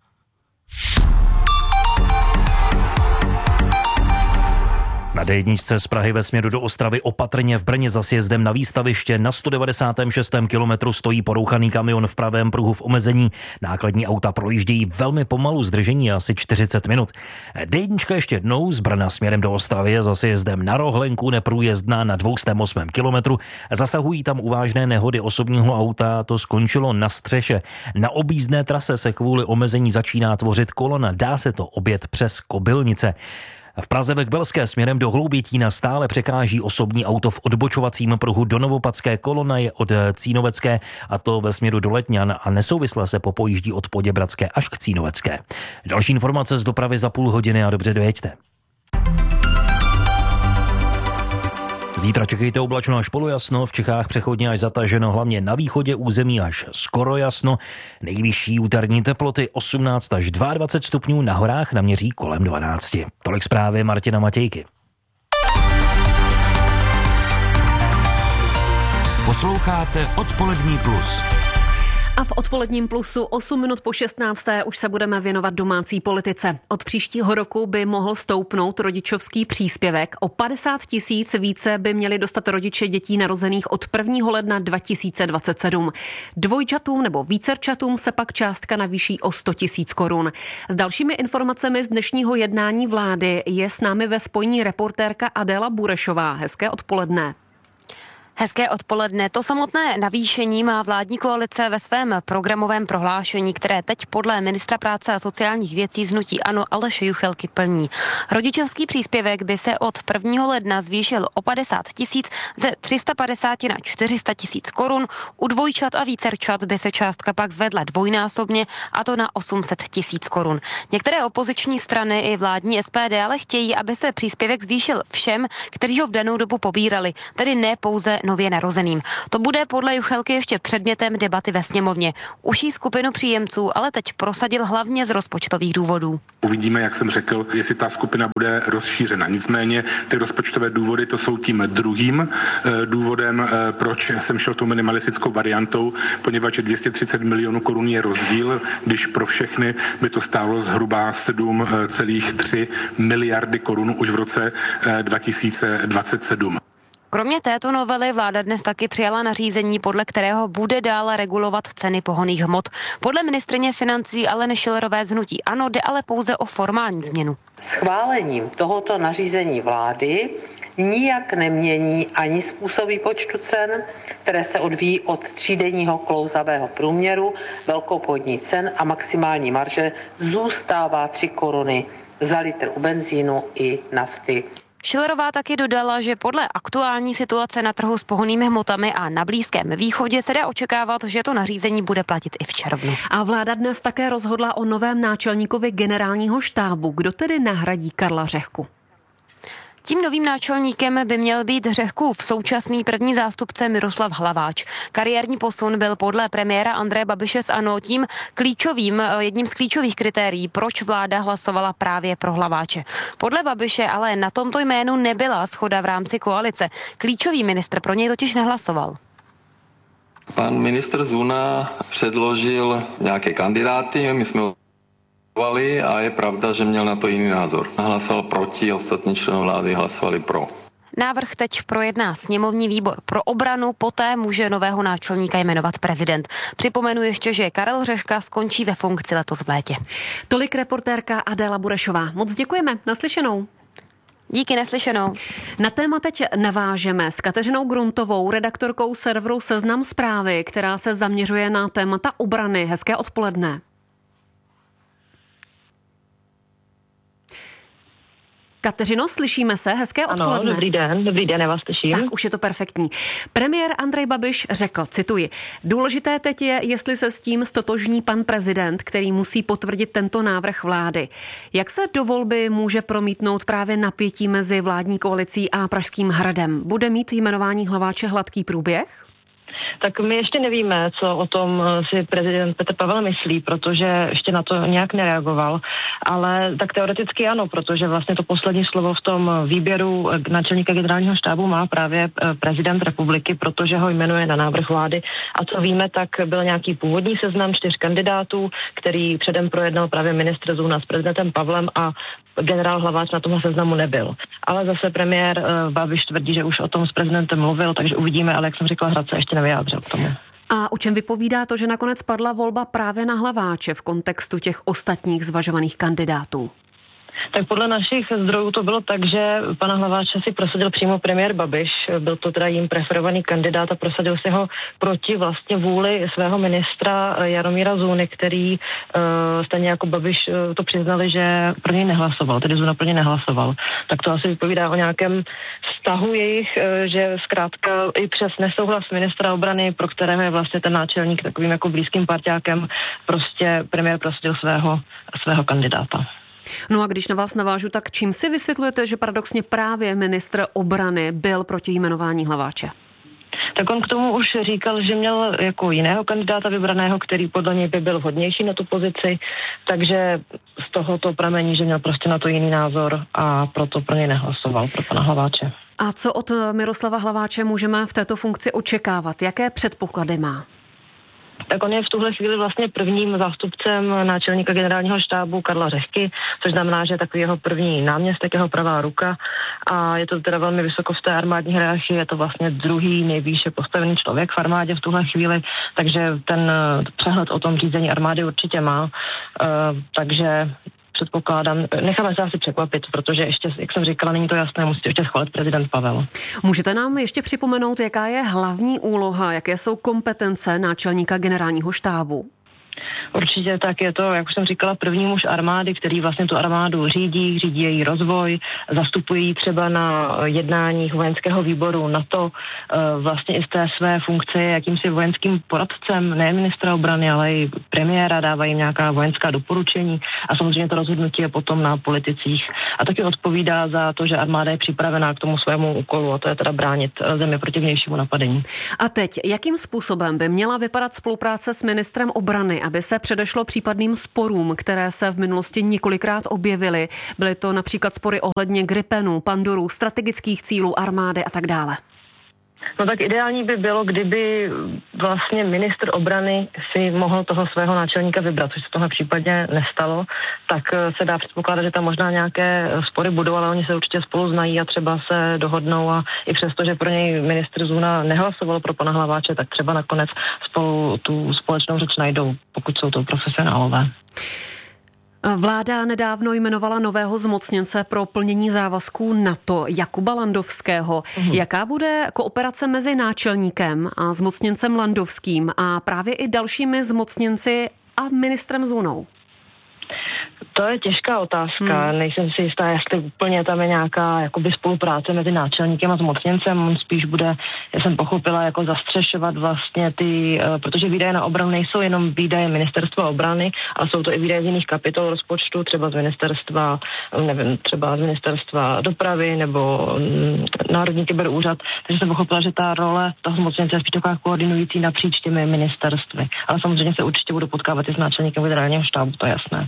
Na dé jedna z Prahy ve směru do Ostravy opatrně, v Brně za sjezdem na výstaviště na sto devadesátém šestém kilometru stojí porouchaný kamion v pravém pruhu v omezení. Nákladní auta projíždějí velmi pomalu, zdržení asi čtyřicet minut. dé jedna ještě jednou z Brna směrem do Ostravy za sjezdem na Rohlenku neprůjezdná na dvěstě osm kilometrů. Zasahují tam uvážné nehody osobního auta, to skončilo na střeše. Na objízdné trase se kvůli omezení začíná tvořit kolona, dá se to objet přes Kobylnice. V Praze ve Kbelské směrem do Hloubětína stále překáží osobní auto v odbočovacím pruhu do Novopadské. Kolona je od Cínovecké, a to ve směru do Letňan, a nesouvisle se popojíždí od Poděbradské až k Cínovecké. Další informace z dopravy za půl hodiny a dobře dojeďte. Zítra čekejte oblačno až polojasno, v Čechách přechodně až zataženo, hlavně na východě území až skoro jasno. Nejvyšší úterní teploty osmnáct až dvacet dva stupňů, na horách naměří kolem dvanáct. Tolik zprávy Martina Matějky. Posloucháte Odpolední plus. A v Odpoledním plusu osm minut po šestnácté už se budeme věnovat domácí politice. Od příštího roku by mohl stoupnout rodičovský příspěvek. O padesát tisíc více by měli dostat rodiče dětí narozených od prvního ledna dva tisíce dvacet sedm. Dvojčatům nebo vícerčatům se pak částka navýší o sto tisíc korun. S dalšími informacemi z dnešního jednání vlády je s námi ve spojení reportérka Adéla Burešová. Hezké odpoledne. Hezké odpoledne. To samotné navýšení má vládní koalice ve svém programovém prohlášení, které teď podle ministra práce a sociálních věcí z hnutí ANO Aleše Juchelky plní. Rodičovský příspěvek by se od prvního ledna zvýšil o padesát tisíc ze tři sta padesát na čtyři sta tisíc korun. U dvojčat a vícerčat by se částka pak zvedla dvojnásobně, a to na osm set tisíc korun. Některé opoziční strany i vládní S P D ale chtějí, aby se příspěvek zvýšil všem, kteří ho v danou dobu pobírali, tedy ne pouze nově narozeným. To bude podle Juchelky ještě předmětem debaty ve sněmovně. Užší skupinu příjemců ale teď prosadil hlavně z rozpočtových důvodů. Uvidíme, jak jsem řekl, jestli ta skupina bude rozšířena. Nicméně ty rozpočtové důvody, to jsou tím druhým e, důvodem, e, proč jsem šel tou minimalistickou variantou, poněvadž dvě stě třicet milionů korun je rozdíl, když pro všechny by to stálo zhruba sedm celá tři miliardy korun už v roce e, dva tisíce dvacet sedm. Kromě této novely vláda dnes taky přijala nařízení, podle kterého bude dále regulovat ceny pohonných hmot. Podle ministryně financí Aleny Schillerové z hnutí ANO jde ale pouze o formální změnu. Schválením tohoto nařízení vlády nijak nemění ani způsob výpočtu cen, které se odvíjí od třídenního klouzavého průměru velkoobchodních cen, a maximální marže zůstává tři koruny za litr u benzínu i nafty. Schillerová taky dodala, že podle aktuální situace na trhu s pohonnými hmotami a na Blízkém východě se dá očekávat, že to nařízení bude platit i v červnu. A vláda dnes také rozhodla o novém náčelníkovi generálního štábu. Kdo tedy nahradí Karla Řehku? Tím novým náčelníkem by měl být Řehkův současný první zástupce Miroslav Hlaváč. Kariérní posun byl podle premiéra Andreje Babiše z ANO tím klíčovým, jedním z klíčových kritérií, proč vláda hlasovala právě pro Hlaváče. Podle Babiše ale na tomto jménu nebyla shoda v rámci koalice. Klíčový ministr pro něj totiž nehlasoval. Pan ministr Zuna předložil nějaké kandidáty, my jsme a je pravda, že měl na to jiný názor. Hlasoval proti, ostatní členové vlády hlasovali pro. Návrh teď projedná sněmovní výbor pro obranu, poté může nového náčelníka jmenovat prezident. Připomenu ještě, že Karel Řehka skončí ve funkci letos v létě. Tolik reportérka Adéla Burešová. Moc děkujeme, naslyšenou. Díky, naslyšenou. Na téma teď navážeme s Kateřinou Gruntovou, redaktorkou serveru Seznam Zprávy, která se zaměřuje na témata obrany. Hezké odpoledne. Kateřino, slyšíme se, hezké odpoledne. Ano, dobrý den, dobrý den, já vás slyším. Tak, už je to perfektní. Premiér Andrej Babiš řekl, cituji, důležité teď je, jestli se s tím stotožní pan prezident, který musí potvrdit tento návrh vlády. Jak se do volby může promítnout právě napětí mezi vládní koalicí a Pražským hradem? Bude mít jmenování Hlaváče hladký průběh? Tak my ještě nevíme, co o tom si prezident Petr Pavel myslí, protože ještě na to nějak nereagoval, ale tak teoreticky ano, protože vlastně to poslední slovo v tom výběru náčelníka generálního štábu má právě prezident republiky, protože ho jmenuje na návrh vlády. A co víme, tak byl nějaký původní seznam čtyř kandidátů, který předem projednal právě ministr Zuna s prezidentem Pavlem a generál Hlaváč na tomhle seznamu nebyl. Ale zase premiér Babiš tvrdí, že už o tom s prezidentem mluvil, takže uvidíme, ale jak jsem říkala, Hrad se ještě nevyjádřil k tomu. A o čem vypovídá to, že nakonec padla volba právě na Hlaváče v kontextu těch ostatních zvažovaných kandidátů? Tak podle našich zdrojů to bylo tak, že pana Hlaváče si prosadil přímo premiér Babiš. Byl to teda jím preferovaný kandidát a prosadil si ho proti vlastně vůli svého ministra Jaromíra Zůny, který uh, stejně jako Babiš uh, to přiznali, že pro něj nehlasoval, tedy Zuna pro něj nehlasoval. Tak to asi vypovídá o nějakém vztahu jejich, uh, že zkrátka i přes nesouhlas ministra obrany, pro kterého je vlastně ten náčelník takovým jako blízkým parťákem, prostě premiér prosadil svého, svého kandidáta. No a když na vás navážu, tak čím si vysvětlujete, že paradoxně právě ministr obrany byl proti jmenování Hlaváče? Tak on k tomu už říkal, že měl jako jiného kandidáta vybraného, který podle něj by byl vhodnější na tu pozici, takže z toho to pramení, že měl prostě na to jiný názor a proto pro něj nehlasoval, pro pana Hlaváče. A co od Miroslava Hlaváče můžeme v této funkci očekávat? Jaké předpoklady má? Tak on je v tuhle chvíli vlastně prvním zástupcem náčelníka generálního štábu Karla Řehky, což znamená, že je takový jeho první náměstek, jeho pravá ruka a je to teda velmi vysoko v té armádní hierarchii, je to vlastně druhý nejvýše postavený člověk v armádě v tuhle chvíli, takže ten přehled o tom řízení armády určitě má, takže předpokládám. Necháme se asi překvapit, protože ještě, jak jsem říkala, není to jasné, musí ještě schválit prezident Pavel. Můžete nám ještě připomenout, jaká je hlavní úloha, jaké jsou kompetence náčelníka generálního štábu? Určitě tak je to, jak už jsem říkala, první muž armády, který vlastně tu armádu řídí, řídí její rozvoj, zastupují třeba na jednáních vojenského výboru NATO, vlastně i z té své funkce jakýmsi vojenským poradcem, ne ministra obrany, ale i premiéra, dávají nějaká vojenská doporučení a samozřejmě to rozhodnutí je potom na politicích. A taky odpovídá za to, že armáda je připravená k tomu svému úkolu, a to je teda bránit zemi proti vnějšímu napadení. A teď, jakým způsobem by měla vypadat spolupráce s ministrem obrany, aby se předešlo případným sporům, které se v minulosti několikrát objevily? Byly to například spory ohledně Gripenů, Pandurů, strategických cílů armády a tak dále. No tak ideální by bylo, kdyby vlastně ministr obrany si mohl toho svého náčelníka vybrat, což se tohle případně nestalo, tak se dá předpokládat, že tam možná nějaké spory budou, ale oni se určitě spolu znají a třeba se dohodnou a i přesto, že pro něj ministr Zuna nehlasoval pro pana Hlaváče, tak třeba nakonec spolu tu společnou řeč najdou, pokud jsou to profesionálové. Vláda nedávno jmenovala nového zmocněnce pro plnění závazků NATO Jakuba Landovského. Mhm. Jaká bude kooperace mezi náčelníkem a zmocněncem Landovským a právě i dalšími zmocněnci a ministrem Zunou? To je těžká otázka. Hmm. Nejsem si jistá, jestli úplně tam je nějaká jakoby spolupráce mezi náčelníkem a zmocněncem. On spíš bude, já jsem pochopila, jako zastřešovat vlastně ty, protože výdaje na obranu nejsou jenom výdaje ministerstva obrany, ale jsou to i výdaje z jiných kapitol rozpočtu, třeba z ministerstva, nevím, třeba z ministerstva dopravy nebo Národní kyberúřad. Takže jsem pochopila, že ta role toho zmocněnce je spíš taková koordinující napříč těmi ministerstvy. Ale samozřejmě se určitě budu potkávat i s náčelníkem generálního štábu, to je jasné.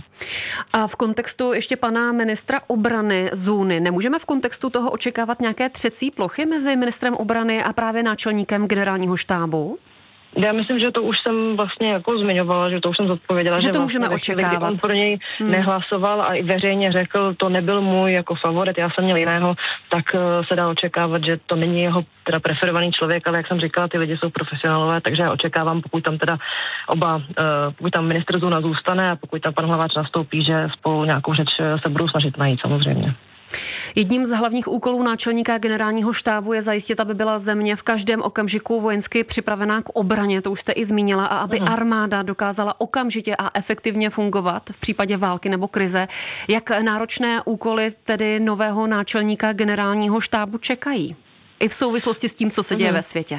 A v kontextu ještě pana ministra obrany Zůny, nemůžeme v kontextu toho očekávat nějaké třecí plochy mezi ministrem obrany a právě náčelníkem generálního štábu? Já myslím, že to už jsem vlastně jako zmiňovala, že to už jsem zodpověděla, že, že to vlastně můžeme očekávat. On pro něj hmm. nehlasoval a i veřejně řekl, to nebyl můj jako favorit, já jsem měl jiného, tak se dá očekávat, že to není jeho teda preferovaný člověk, ale jak jsem říkala, ty lidi jsou profesionálové, takže já očekávám, pokud tam teda oba, pokud tam ministr Zuna zůstane a pokud tam pan Hlaváč nastoupí, že spolu nějakou řeč se budou snažit najít samozřejmě. Jedním z hlavních úkolů náčelníka generálního štábu je zajistit, aby byla země v každém okamžiku vojensky připravená k obraně, to už jste i zmínila, a aby armáda dokázala okamžitě a efektivně fungovat v případě války nebo krize. Jak náročné úkoly tedy nového náčelníka generálního štábu čekají? I v souvislosti s tím, co se děje ve světě.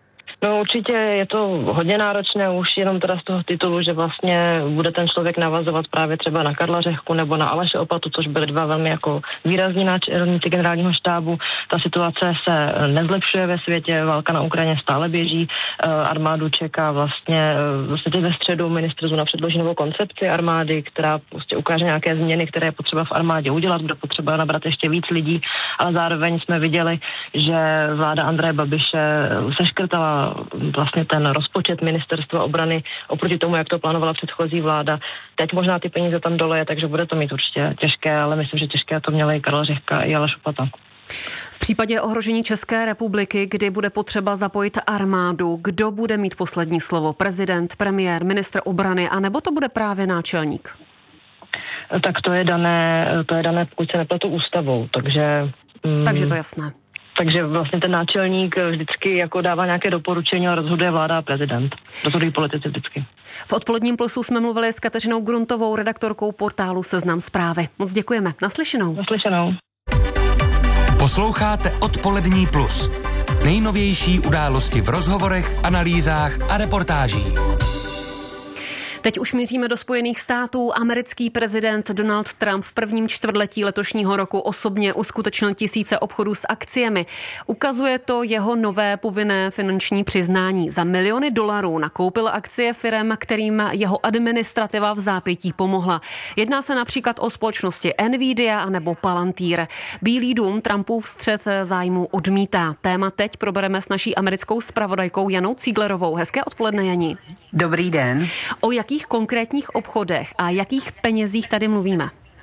No určitě je to hodně náročné už jenom teda z toho titulu, že vlastně bude ten člověk navazovat právě třeba na Karla Řehku nebo na Aleše Opatu, což byly dva velmi jako výrazní náčelníci generálního štábu. Ta situace se nezlepšuje ve světě, válka na Ukrajině stále běží, armádu čeká vlastně, vlastně ve středu ministr Zuna předloží novou koncepci armády, která prostě ukáže nějaké změny, které je potřeba v armádě udělat, bude potřeba nabrat ještě víc lidí, ale zároveň jsme viděli, že vláda Andreje Babiše seškrtala vlastně ten rozpočet ministerstva obrany oproti tomu, jak to plánovala předchozí vláda. Teď možná ty peníze tam dole je, takže bude to mít určitě těžké, ale myslím, že těžké to měla i Karel Řehka i Aleš Opata. V případě ohrožení České republiky, kdy bude potřeba zapojit armádu, kdo bude mít poslední slovo? Prezident, premiér, ministr obrany, anebo to bude právě náčelník? Tak to je dané, to je dané, pokud se nepletu ústavou, takže... Mm, takže to je jasné. Takže vlastně ten náčelník vždycky jako dává nějaké doporučení a rozhoduje vláda a prezident. Rozhodují politici vždycky. V Odpoledním plusu jsme mluvili s Kateřinou Gruntovou, redaktorkou portálu Seznam Zprávy. Moc děkujeme. Naslyšenou. Naslyšenou. Posloucháte Odpolední plus. Nejnovější události v rozhovorech, analýzách a reportážích. Teď už míříme do Spojených států. Americký prezident Donald Trump v prvním čtvrtletí letošního roku osobně uskutečnil tisíce obchodů s akciemi. Ukazuje to jeho nové povinné finanční přiznání. Za miliony dolarů nakoupil akcie firem, kterým jeho administrativa v zápětí pomohla. Jedná se například o společnosti Nvidia anebo Palantir. Bílý dům Trumpův střet zájmu odmítá. Téma teď probereme s naší americkou zpravodajkou Janou Cíglerovou. Hezké odpoledne, Jani. Dobrý den. O jakých konkrétních obchodech a jakých penězích tady mluvíme?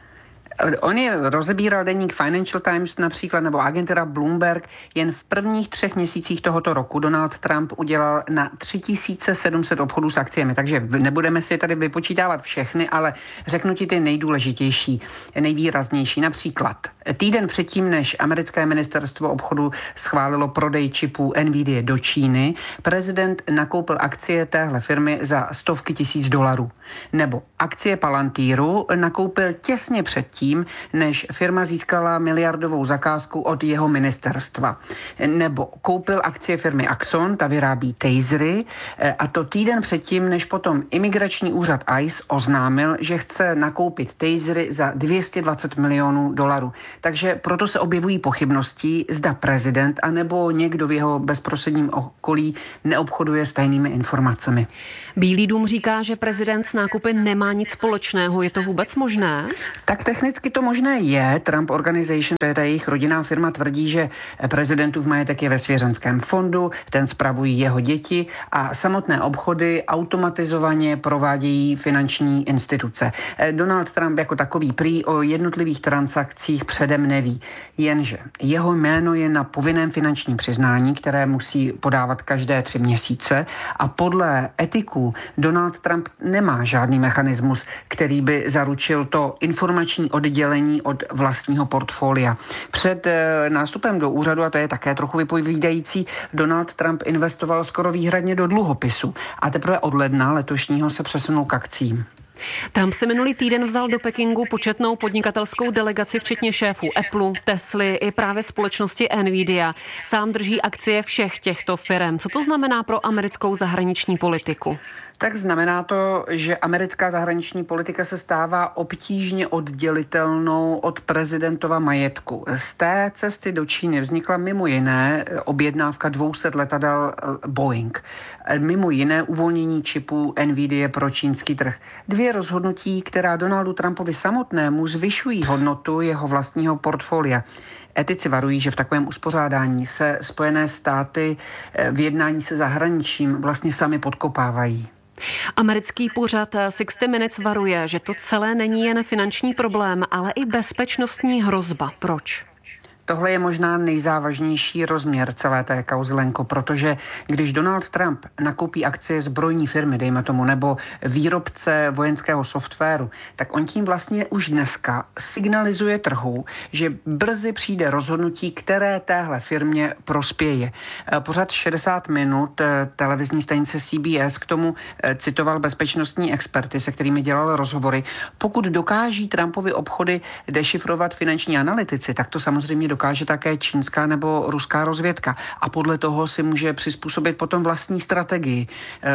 On je rozebíral deník Financial Times například, nebo agentura Bloomberg. Jen v prvních třech měsících tohoto roku Donald Trump udělal na tři tisíce sedm set obchodů s akciemi. Takže nebudeme si tady vypočítávat všechny, ale řeknu ti ty nejdůležitější, nejvýraznější. Například týden předtím, než americké ministerstvo obchodu schválilo prodej čipů Nvidia do Číny, prezident nakoupil akcie téhle firmy za stovky tisíc dolarů. Nebo akcie Palantíru nakoupil těsně předtím, než firma získala miliardovou zakázku od jeho ministerstva. Nebo koupil akcie firmy Axon, ta vyrábí tasery, a to týden předtím, než potom imigrační úřad I C E oznámil, že chce nakoupit tasery za dvě stě dvacet milionů dolarů. Takže proto se objevují pochybnosti, zda prezident anebo někdo v jeho bezprostředním okolí neobchoduje s tajnými informacemi. Bílý dům říká, že prezident s nákupy nemá nic společného. Je to vůbec možné? Tak technicky to možné je. Trump Organization, to je ta jejich rodinná firma, tvrdí, že prezidentův majetek je ve svěřenském fondu, ten spravují jeho děti a samotné obchody automatizovaně provádějí finanční instituce. Donald Trump jako takový prý o jednotlivých transakcích předem neví, jenže jeho jméno je na povinném finančním přiznání, které musí podávat každé tři měsíce a podle etiků Donald Trump nemá žádný mechanismus, který by zaručil to informační oddělení od vlastního portfolia. Před e, nástupem do úřadu, a to je také trochu vypovídající, Donald Trump investoval skoro výhradně do dluhopisů a teprve od ledna letošního se přesunul k akcím. Trump si minulý týden vzal do Pekingu početnou podnikatelskou delegaci, včetně šéfů Apple, Tesly i právě společnosti Nvidia. Sám drží akcie všech těchto firem. Co to znamená pro americkou zahraniční politiku? Tak znamená to, že americká zahraniční politika se stává obtížně oddělitelnou od prezidentova majetku. Z té cesty do Číny vznikla mimo jiné objednávka dvě stě letadel Boeing. Mimo jiné uvolnění čipů Nvidia pro čínský trh. Dvě rozhodnutí, která Donaldu Trumpovi samotnému zvyšují hodnotu jeho vlastního portfolia. Etici varují, že v takovém uspořádání se Spojené státy v jednání se zahraničím vlastně sami podkopávají. Americký pořad šedesát Minutes varuje, že to celé není jen finanční problém, ale i bezpečnostní hrozba. Proč? Tohle je možná nejzávažnější rozměr celé té kauzy, Lenko, protože když Donald Trump nakoupí akcie zbrojní firmy, dejme tomu, nebo výrobce vojenského softwaru, tak on tím vlastně už dneska signalizuje trhu, že brzy přijde rozhodnutí, které téhle firmě prospěje. Pořad šedesát minut televizní stanice C B S k tomu citoval bezpečnostní experty, se kterými dělal rozhovory. Pokud dokáží Trumpovi obchody dešifrovat finanční analytici, tak to samozřejmě dokáže také čínská nebo ruská rozvědka a podle toho si může přizpůsobit potom vlastní strategii.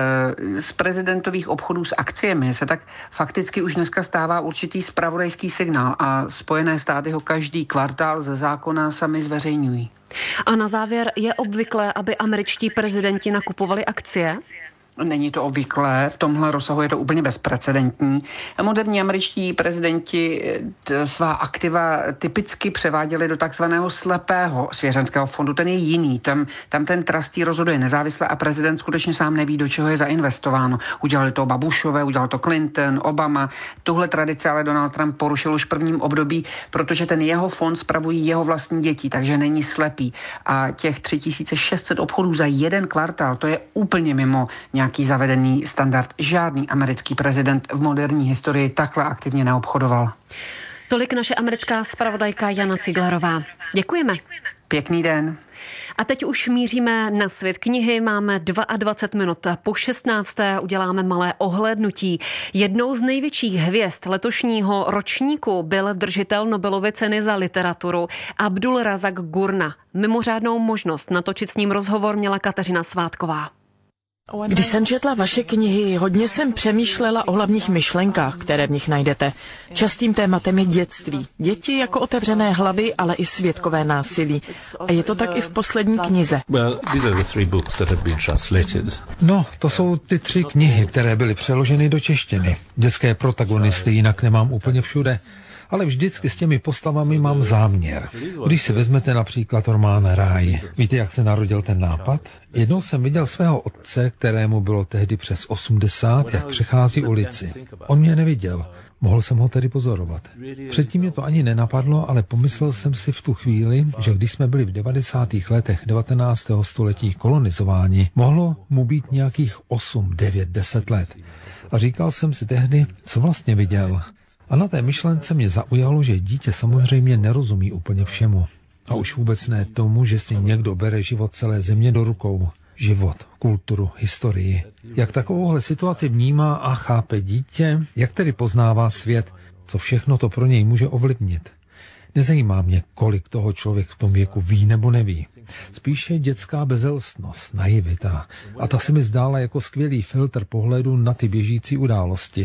Z prezidentových obchodů s akciemi se tak fakticky už dneska stává určitý zpravodajský signál a Spojené státy ho každý kvartál ze zákona sami zveřejňují. A na závěr, je obvyklé, aby američtí prezidenti nakupovali akcie? Není to obvyklé, v tomhle rozsahu je to úplně bezprecedentní. Moderní američtí prezidenti svá aktiva typicky převáděli do takzvaného slepého svěřenského fondu. Ten je jiný, tam, tam ten trustee rozhoduje nezávisle a prezident skutečně sám neví, do čeho je zainvestováno. Udělali to Bushové, udělal to Clinton, Obama. Tuhle tradici ale Donald Trump porušil už v prvním období, protože ten jeho fond spravují jeho vlastní děti, takže není slepý. A těch tři tisíce šest set obchodů za jeden kvartál, to je úplně mimo nějaký zavedený standard. Žádný americký prezident v moderní historii takhle aktivně neobchodoval. Tolik naše americká zpravodajka Jana Ciglerová. Děkujeme. Pěkný den. A teď už míříme na svět knihy. Máme dvacet dva minut po šestnácté. Uděláme malé ohlédnutí. Jednou z největších hvězd letošního ročníku byl držitel Nobelovy ceny za literaturu Abdul Razak Gurna. Mimořádnou možnost natočit s ním rozhovor měla Kateřina Svátková. Když jsem četla vaše knihy, hodně jsem přemýšlela o hlavních myšlenkách, které v nich najdete. Častým tématem je dětství. Děti jako otevřené hlavy, ale i svědkové násilí. A je to tak i v poslední knize. No, to jsou ty tři knihy, které byly přeloženy do češtiny. Dětské protagonisty jinak nemám úplně všude. Ale vždycky s těmi postavami mám záměr. Když si vezmete například román Ráj, víte, jak se narodil ten nápad? Jednou jsem viděl svého otce, kterému bylo tehdy přes osmdesát, jak přechází ulici. On mě neviděl. Mohl jsem ho tedy pozorovat. Předtím mě to ani nenapadlo, ale pomyslel jsem si v tu chvíli, že když jsme byli v devadesátých letech devatenáctého století kolonizováni, mohlo mu být nějakých osm, devět, deset let. A říkal jsem si tehdy, co vlastně viděl. A na té myšlence mě zaujalo, že dítě samozřejmě nerozumí úplně všemu. A už vůbec ne tomu, že si někdo bere život celé země do rukou. Život, kulturu, historii. Jak takovouhle situaci vnímá a chápe dítě, jak tedy poznává svět, co všechno to pro něj může ovlivnit. Nezajímá mě, kolik toho člověk v tom věku ví nebo neví. Spíše dětská bezelstnost, naivita. A ta se mi zdála jako skvělý filtr pohledu na ty běžící události.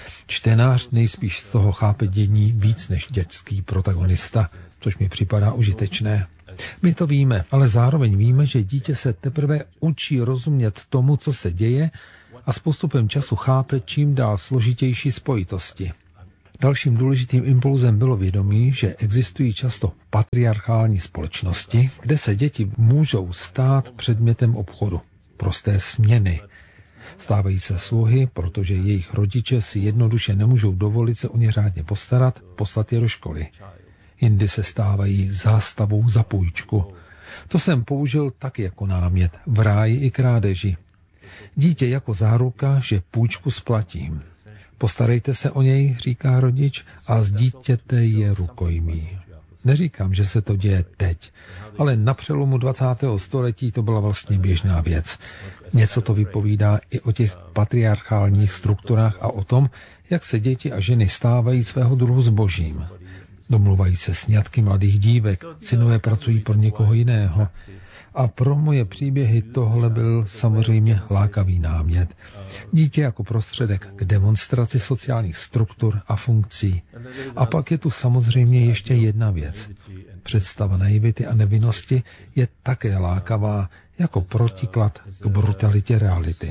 Čtenář nejspíš z toho chápe dění víc než dětský protagonista, což mi připadá užitečné. My to víme, ale zároveň víme, že dítě se teprve učí rozumět tomu, co se děje, a s postupem času chápe čím dál složitější spojitosti. Dalším důležitým impulzem bylo vědomí, že existují často patriarchální společnosti, kde se děti můžou stát předmětem obchodu, prosté směny. Stávají se sluhy, protože jejich rodiče si jednoduše nemůžou dovolit se o ně řádně postarat, poslat je do školy. Jindy se stávají zástavou za půjčku. To jsem použil tak jako námět v ráji i krádeži. Dítě jako záruka, že půjčku splatím. Postarejte se o něj, říká rodič, a z dítěte je rukojmí. Neříkám, že se to děje teď, ale na přelomu dvacátého století to byla vlastně běžná věc. Něco to vypovídá i o těch patriarchálních strukturách a o tom, jak se děti a ženy stávají svého druhu zbožím. Domluvají se sňatky mladých dívek, synové pracují pro někoho jiného. A pro moje příběhy tohle byl samozřejmě lákavý námět. Dítě jako prostředek k demonstraci sociálních struktur a funkcí. A pak je tu samozřejmě ještě jedna věc. Představa naivity a nevinnosti je také lákavá jako protiklad k brutalitě reality.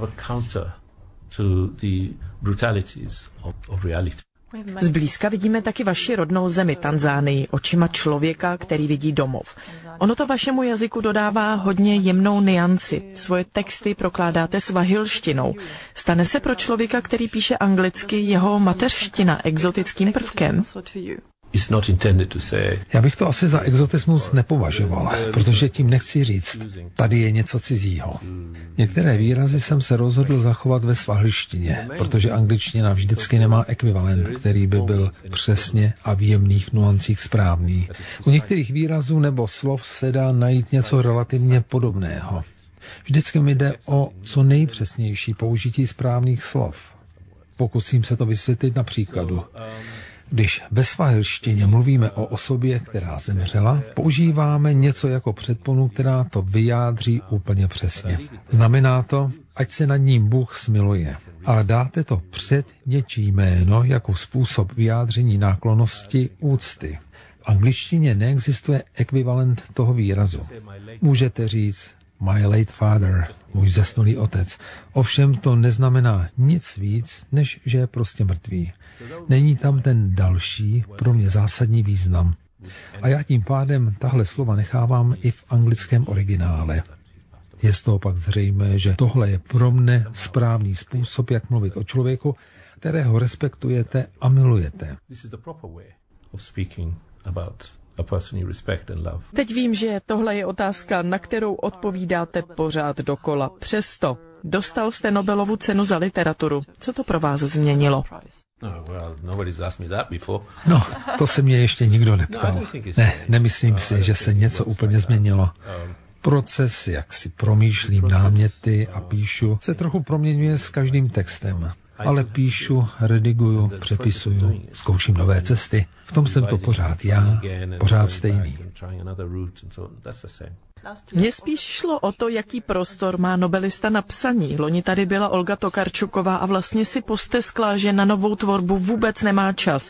Zblízka vidíme taky vaši rodnou zemi Tanzánii očima člověka, který vidí domov. Ono to vašemu jazyku dodává hodně jemnou nianci. Svoje texty prokládáte svahilštinou. Stane se pro člověka, který píše anglicky, jeho mateřština exotickým prvkem? Já bych to asi za exotismus nepovažoval, protože tím nechci říct, tady je něco cizího. Některé výrazy jsem se rozhodl zachovat ve svahilštině, protože angličtina vždycky nemá ekvivalent, který by byl přesně a v jemných nuancích správný. U některých výrazů nebo slov se dá najít něco relativně podobného. Vždycky mi jde o co nejpřesnější použití správných slov. Pokusím se to vysvětlit na příkladu. Když ve svahilštině mluvíme o osobě, která zemřela, používáme něco jako předponu, která to vyjádří úplně přesně. Znamená to, ať se nad ním Bůh smiluje. A dáte to před něčí jméno jako způsob vyjádření náklonnosti, úcty. V angličtině neexistuje ekvivalent toho výrazu. Můžete říct my late father, můj zesnulý otec. Ovšem to neznamená nic víc, než že je prostě mrtvý. Není tam ten další, pro mě zásadní význam. A já tím pádem tahle slova nechávám i v anglickém originále. Je z toho pak zřejmé, že tohle je pro mne správný způsob, jak mluvit o člověku, kterého respektujete a milujete. Teď vím, že tohle je otázka, na kterou odpovídáte pořád dokola. Přesto dostal jste Nobelovu cenu za literaturu. Co to pro vás změnilo? No, to se mě ještě nikdo neptal. Ne, nemyslím si, že se něco úplně změnilo. Proces, jak si promýšlím náměty a píšu, se trochu proměňuje s každým textem. Ale píšu, rediguju, přepisuju, zkouším nové cesty. V tom jsem to pořád já, pořád stejný. Mně spíš šlo o to, jaký prostor má nobelista na psaní. Loni tady byla Olga Tokarčuková a vlastně si posteskla, že na novou tvorbu vůbec nemá čas.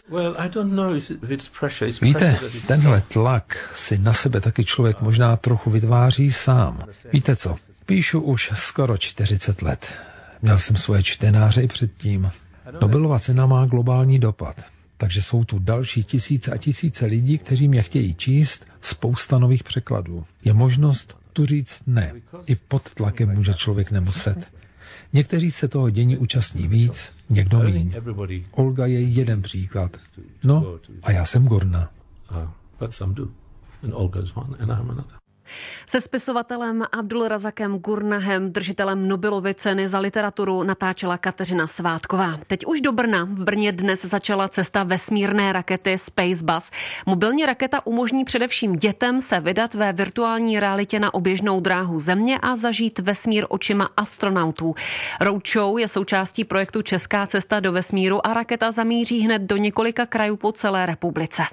Víte, tenhle tlak si na sebe taky člověk možná trochu vytváří sám. Víte co, píšu už skoro čtyřicet let. Měl jsem svoje čtenáře i předtím. Nobelova cena má globální dopad. Takže jsou tu další tisíce a tisíce lidí, kteří mě chtějí číst, spousta nových překladů. Je možnost tu říct ne. I pod tlakem může člověk nemuset. Někteří se toho dění účastní víc, někdo míň. Olga je jeden příklad. No a já jsem Gorna. Se spisovatelem Abdulrazakem Gurnahem, držitelem Nobelovy ceny za literaturu, natáčela Kateřina Svátková. Teď už do Brna. V Brně dnes začala cesta vesmírné rakety Spacebus. Mobilní raketa umožní především dětem se vydat ve virtuální realitě na oběžnou dráhu Země a zažít vesmír očima astronautů. Roadshow je součástí projektu Česká cesta do vesmíru a raketa zamíří hned do několika krajů po celé republice.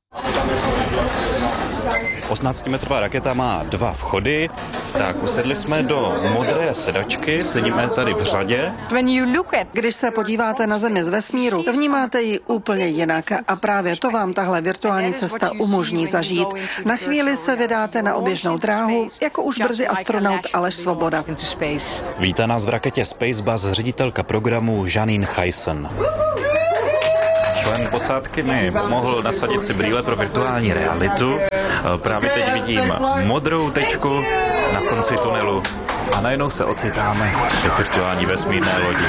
osmnáctimetrová raketa má dva vchody, tak usedli jsme do modré sedačky, sedíme tady v řadě. Když se podíváte na Zemi z vesmíru, vnímáte ji úplně jinak a právě to vám tahle virtuální cesta umožní zažít. Na chvíli se vydáte na oběžnou dráhu, jako už brzy astronaut Aleš Svoboda. Vítá nás v raketě Spacebus ředitelka programu Janine Chyson. Člen posádky mi pomohl nasadit si brýle pro virtuální realitu. Právě teď vidím modrou tečku na konci tunelu a najednou se ocitáme ve virtuální vesmírné lodi.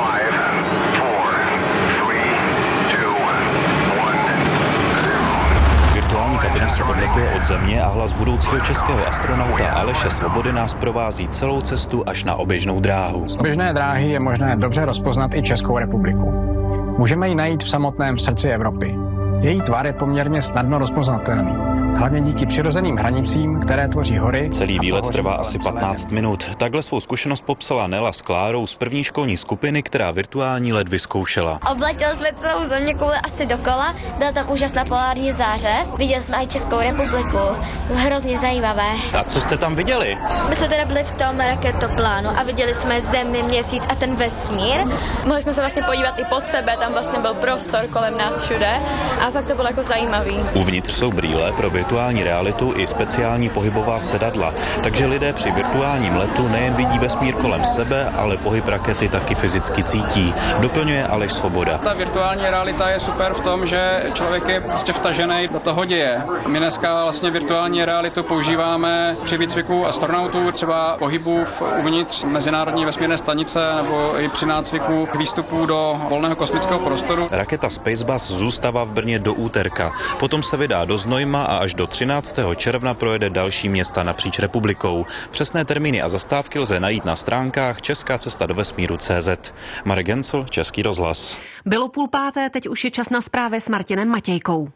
Virtuální kabina se odlepuje od Země a hlas budoucího českého astronauta Aleše Svobody nás provází celou cestu až na oběžnou dráhu. Z oběžné dráhy je možné dobře rozpoznat i Českou republiku. Můžeme ji najít v samotném srdci Evropy. Její tvar je poměrně snadno rozpoznatelný, hlavně díky přirozeným hranicím, které tvoří hory. Celý výlet trvá asi patnáct minut. Takhle svou zkušenost popsala Nela s Klárou z první školní skupiny, která virtuální let vyzkoušela. Obletěli jsme celou zeměkouli asi dokola, byla tam úžasná polární záře, viděli jsme i Českou republiku, hrozně zajímavé. A co jste tam viděli? My jsme teda byli v tom raketoplánu a viděli jsme Zemi, Měsíc a ten vesmír. Mohli jsme se vlastně podívat i pod sebe, tam vlastně byl prostor kolem nás všude a fakt to bylo jako zajímavý. Uvnitř jsou brýle pro virtuální realitu i speciální pohybová sedadla, takže lidé při virtuálním letu nejen vidí vesmír kolem sebe, ale pohyb rakety taky fyzicky cítí. Doplňuje Aleš Svoboda. Ta virtuální realita je super v tom, že člověk je prostě vtažený do toho děje. My dneska vlastně virtuální realitu používáme při výcviku astronautů, třeba pohybu uvnitř mezinárodní vesmírné stanice nebo i při nácviku k výstupu do volného kosmického prostoru. Raketa Spacebus zůstává v Brně do úterka. Potom se vydá do Znojma a až do třináctého června projede další města napříč republikou. Přesné termíny a zastávky lze najít na stránkách Česká cesta do vesmíru tečka cé zet. Marek Gencel, Český rozhlas. Bylo půl páté, teď už je čas na zprávy s Martinem Matějkou.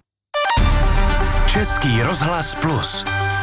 Český rozhlas plus.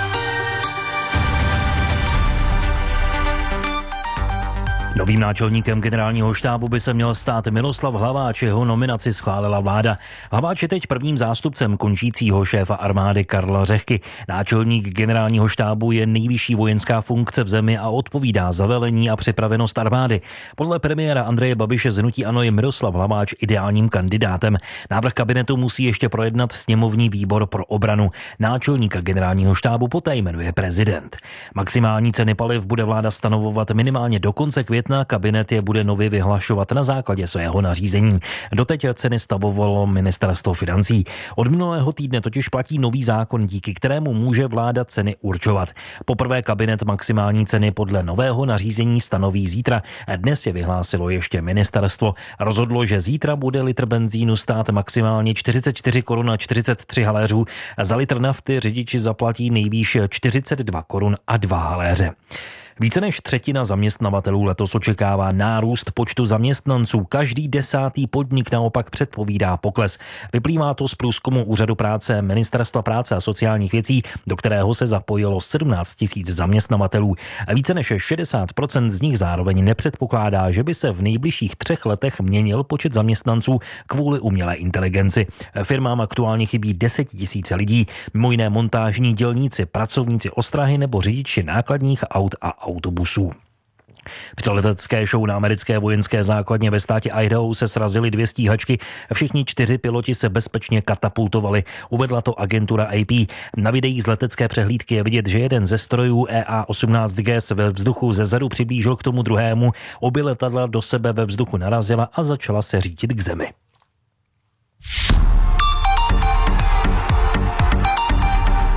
Novým náčelníkem generálního štábu by se měl stát Miloslav Hlaváč, jeho nominaci schválila vláda. Hlaváč je teď prvním zástupcem končícího šéfa armády Karla Řehky. Náčelník generálního štábu je nejvyšší vojenská funkce v zemi a odpovídá za velení a připravenost armády. Podle premiéra Andreje Babiše z hnutí ANO je Miroslav Hlaváč ideálním kandidátem. Návrh kabinetu musí ještě projednat sněmovní výbor pro obranu. Náčelníka generálního štábu poté jmenuje prezident. Maximální ceny paliv bude vláda stanovovat minimálně do konce května. Kabinet je bude nově vyhlašovat na základě svého nařízení. Doteď ceny stavovalo ministerstvo financí. Od minulého týdne totiž platí nový zákon, díky kterému může vláda ceny určovat. Poprvé kabinet maximální ceny podle nového nařízení stanoví zítra. Dnes je vyhlásilo ještě ministerstvo. Rozhodlo, že zítra bude litr benzínu stát maximálně čtyřicet čtyři korun a čtyřicet tři haléřů. Za litr nafty řidiči zaplatí nejvýš čtyřicet dva korun a dva haléře. Více než třetina zaměstnavatelů letos očekává nárůst počtu zaměstnanců. Každý desátý podnik naopak předpovídá pokles. Vyplývá to z průzkumu Úřadu práce Ministerstva práce a sociálních věcí, do kterého se zapojilo sedmnáct tisíc zaměstnavatelů. A více než šedesát procent z nich zároveň nepředpokládá, že by se v nejbližších třech letech měnil počet zaměstnanců kvůli umělé inteligenci. Firmám aktuálně chybí deset tisíc lidí, mimo jiné montážní dělníci, pracovníci ostrahy nebo řidiči nákladních aut a autobusů. Při letecké show na americké vojenské základně ve státě Idaho se srazily dvě stíhačky. Všichni čtyři piloti se bezpečně katapultovali. Uvedla to agentura A P. Na videích z letecké přehlídky je vidět, že jeden ze strojů E A osmnáct G se ve vzduchu zezadu přiblížil k tomu druhému. Obě letadla do sebe ve vzduchu narazila a začala se řítit k zemi.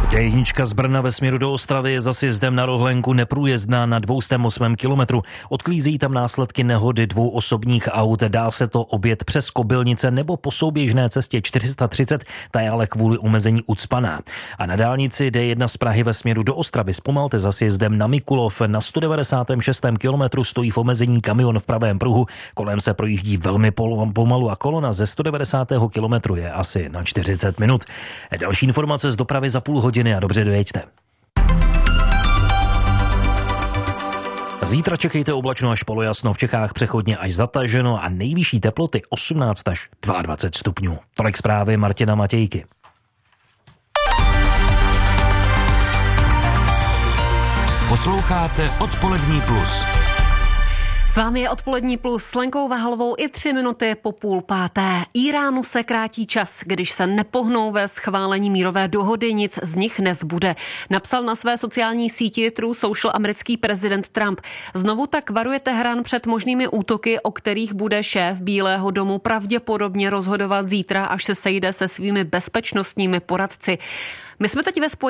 dé jedna z Brna ve směru do Ostravy je za sjezdem na Rohlenku neprůjezdná na dvě stě osm kilometrů. Odklízí tam následky nehody dvou osobních aut. Dá se to objet přes Kobylnice nebo po souběžné cestě čtyři sta třicet, ta je ale kvůli omezení ucpaná. A na dálnici dé jedna z Prahy ve směru do Ostravy zpomalte za sjezdem na Mikulov. Na sto devadesátém šestém kilometru stojí v omezení kamion v pravém pruhu. Kolem se projíždí velmi pomalu a kolona ze sto devadesátého kilometru je asi na čtyřicet minut. Další informace z dopravy za půl hodiny a dobře dojeďte. Zítra čekejte oblačno až polojasno, v Čechách přechodně až zataženo a nejvyšší teploty osmnáct až dvacet dva stupňů. Tolik zprávy Martina Matějky. Posloucháte Odpolední plus. S vámi je Odpolední plus s Lenkou Vahlovou i tři minuty po půl páté. Iránu se krátí čas, když se nepohnou ve schválení mírové dohody, nic z nich nezbude. Napsal na své sociální síti True Social americký prezident Trump. Znovu tak varuje Teherán před možnými útoky, o kterých bude šéf Bílého domu pravděpodobně rozhodovat zítra, až se sejde se svými bezpečnostními poradci. My jsme teď ve spojení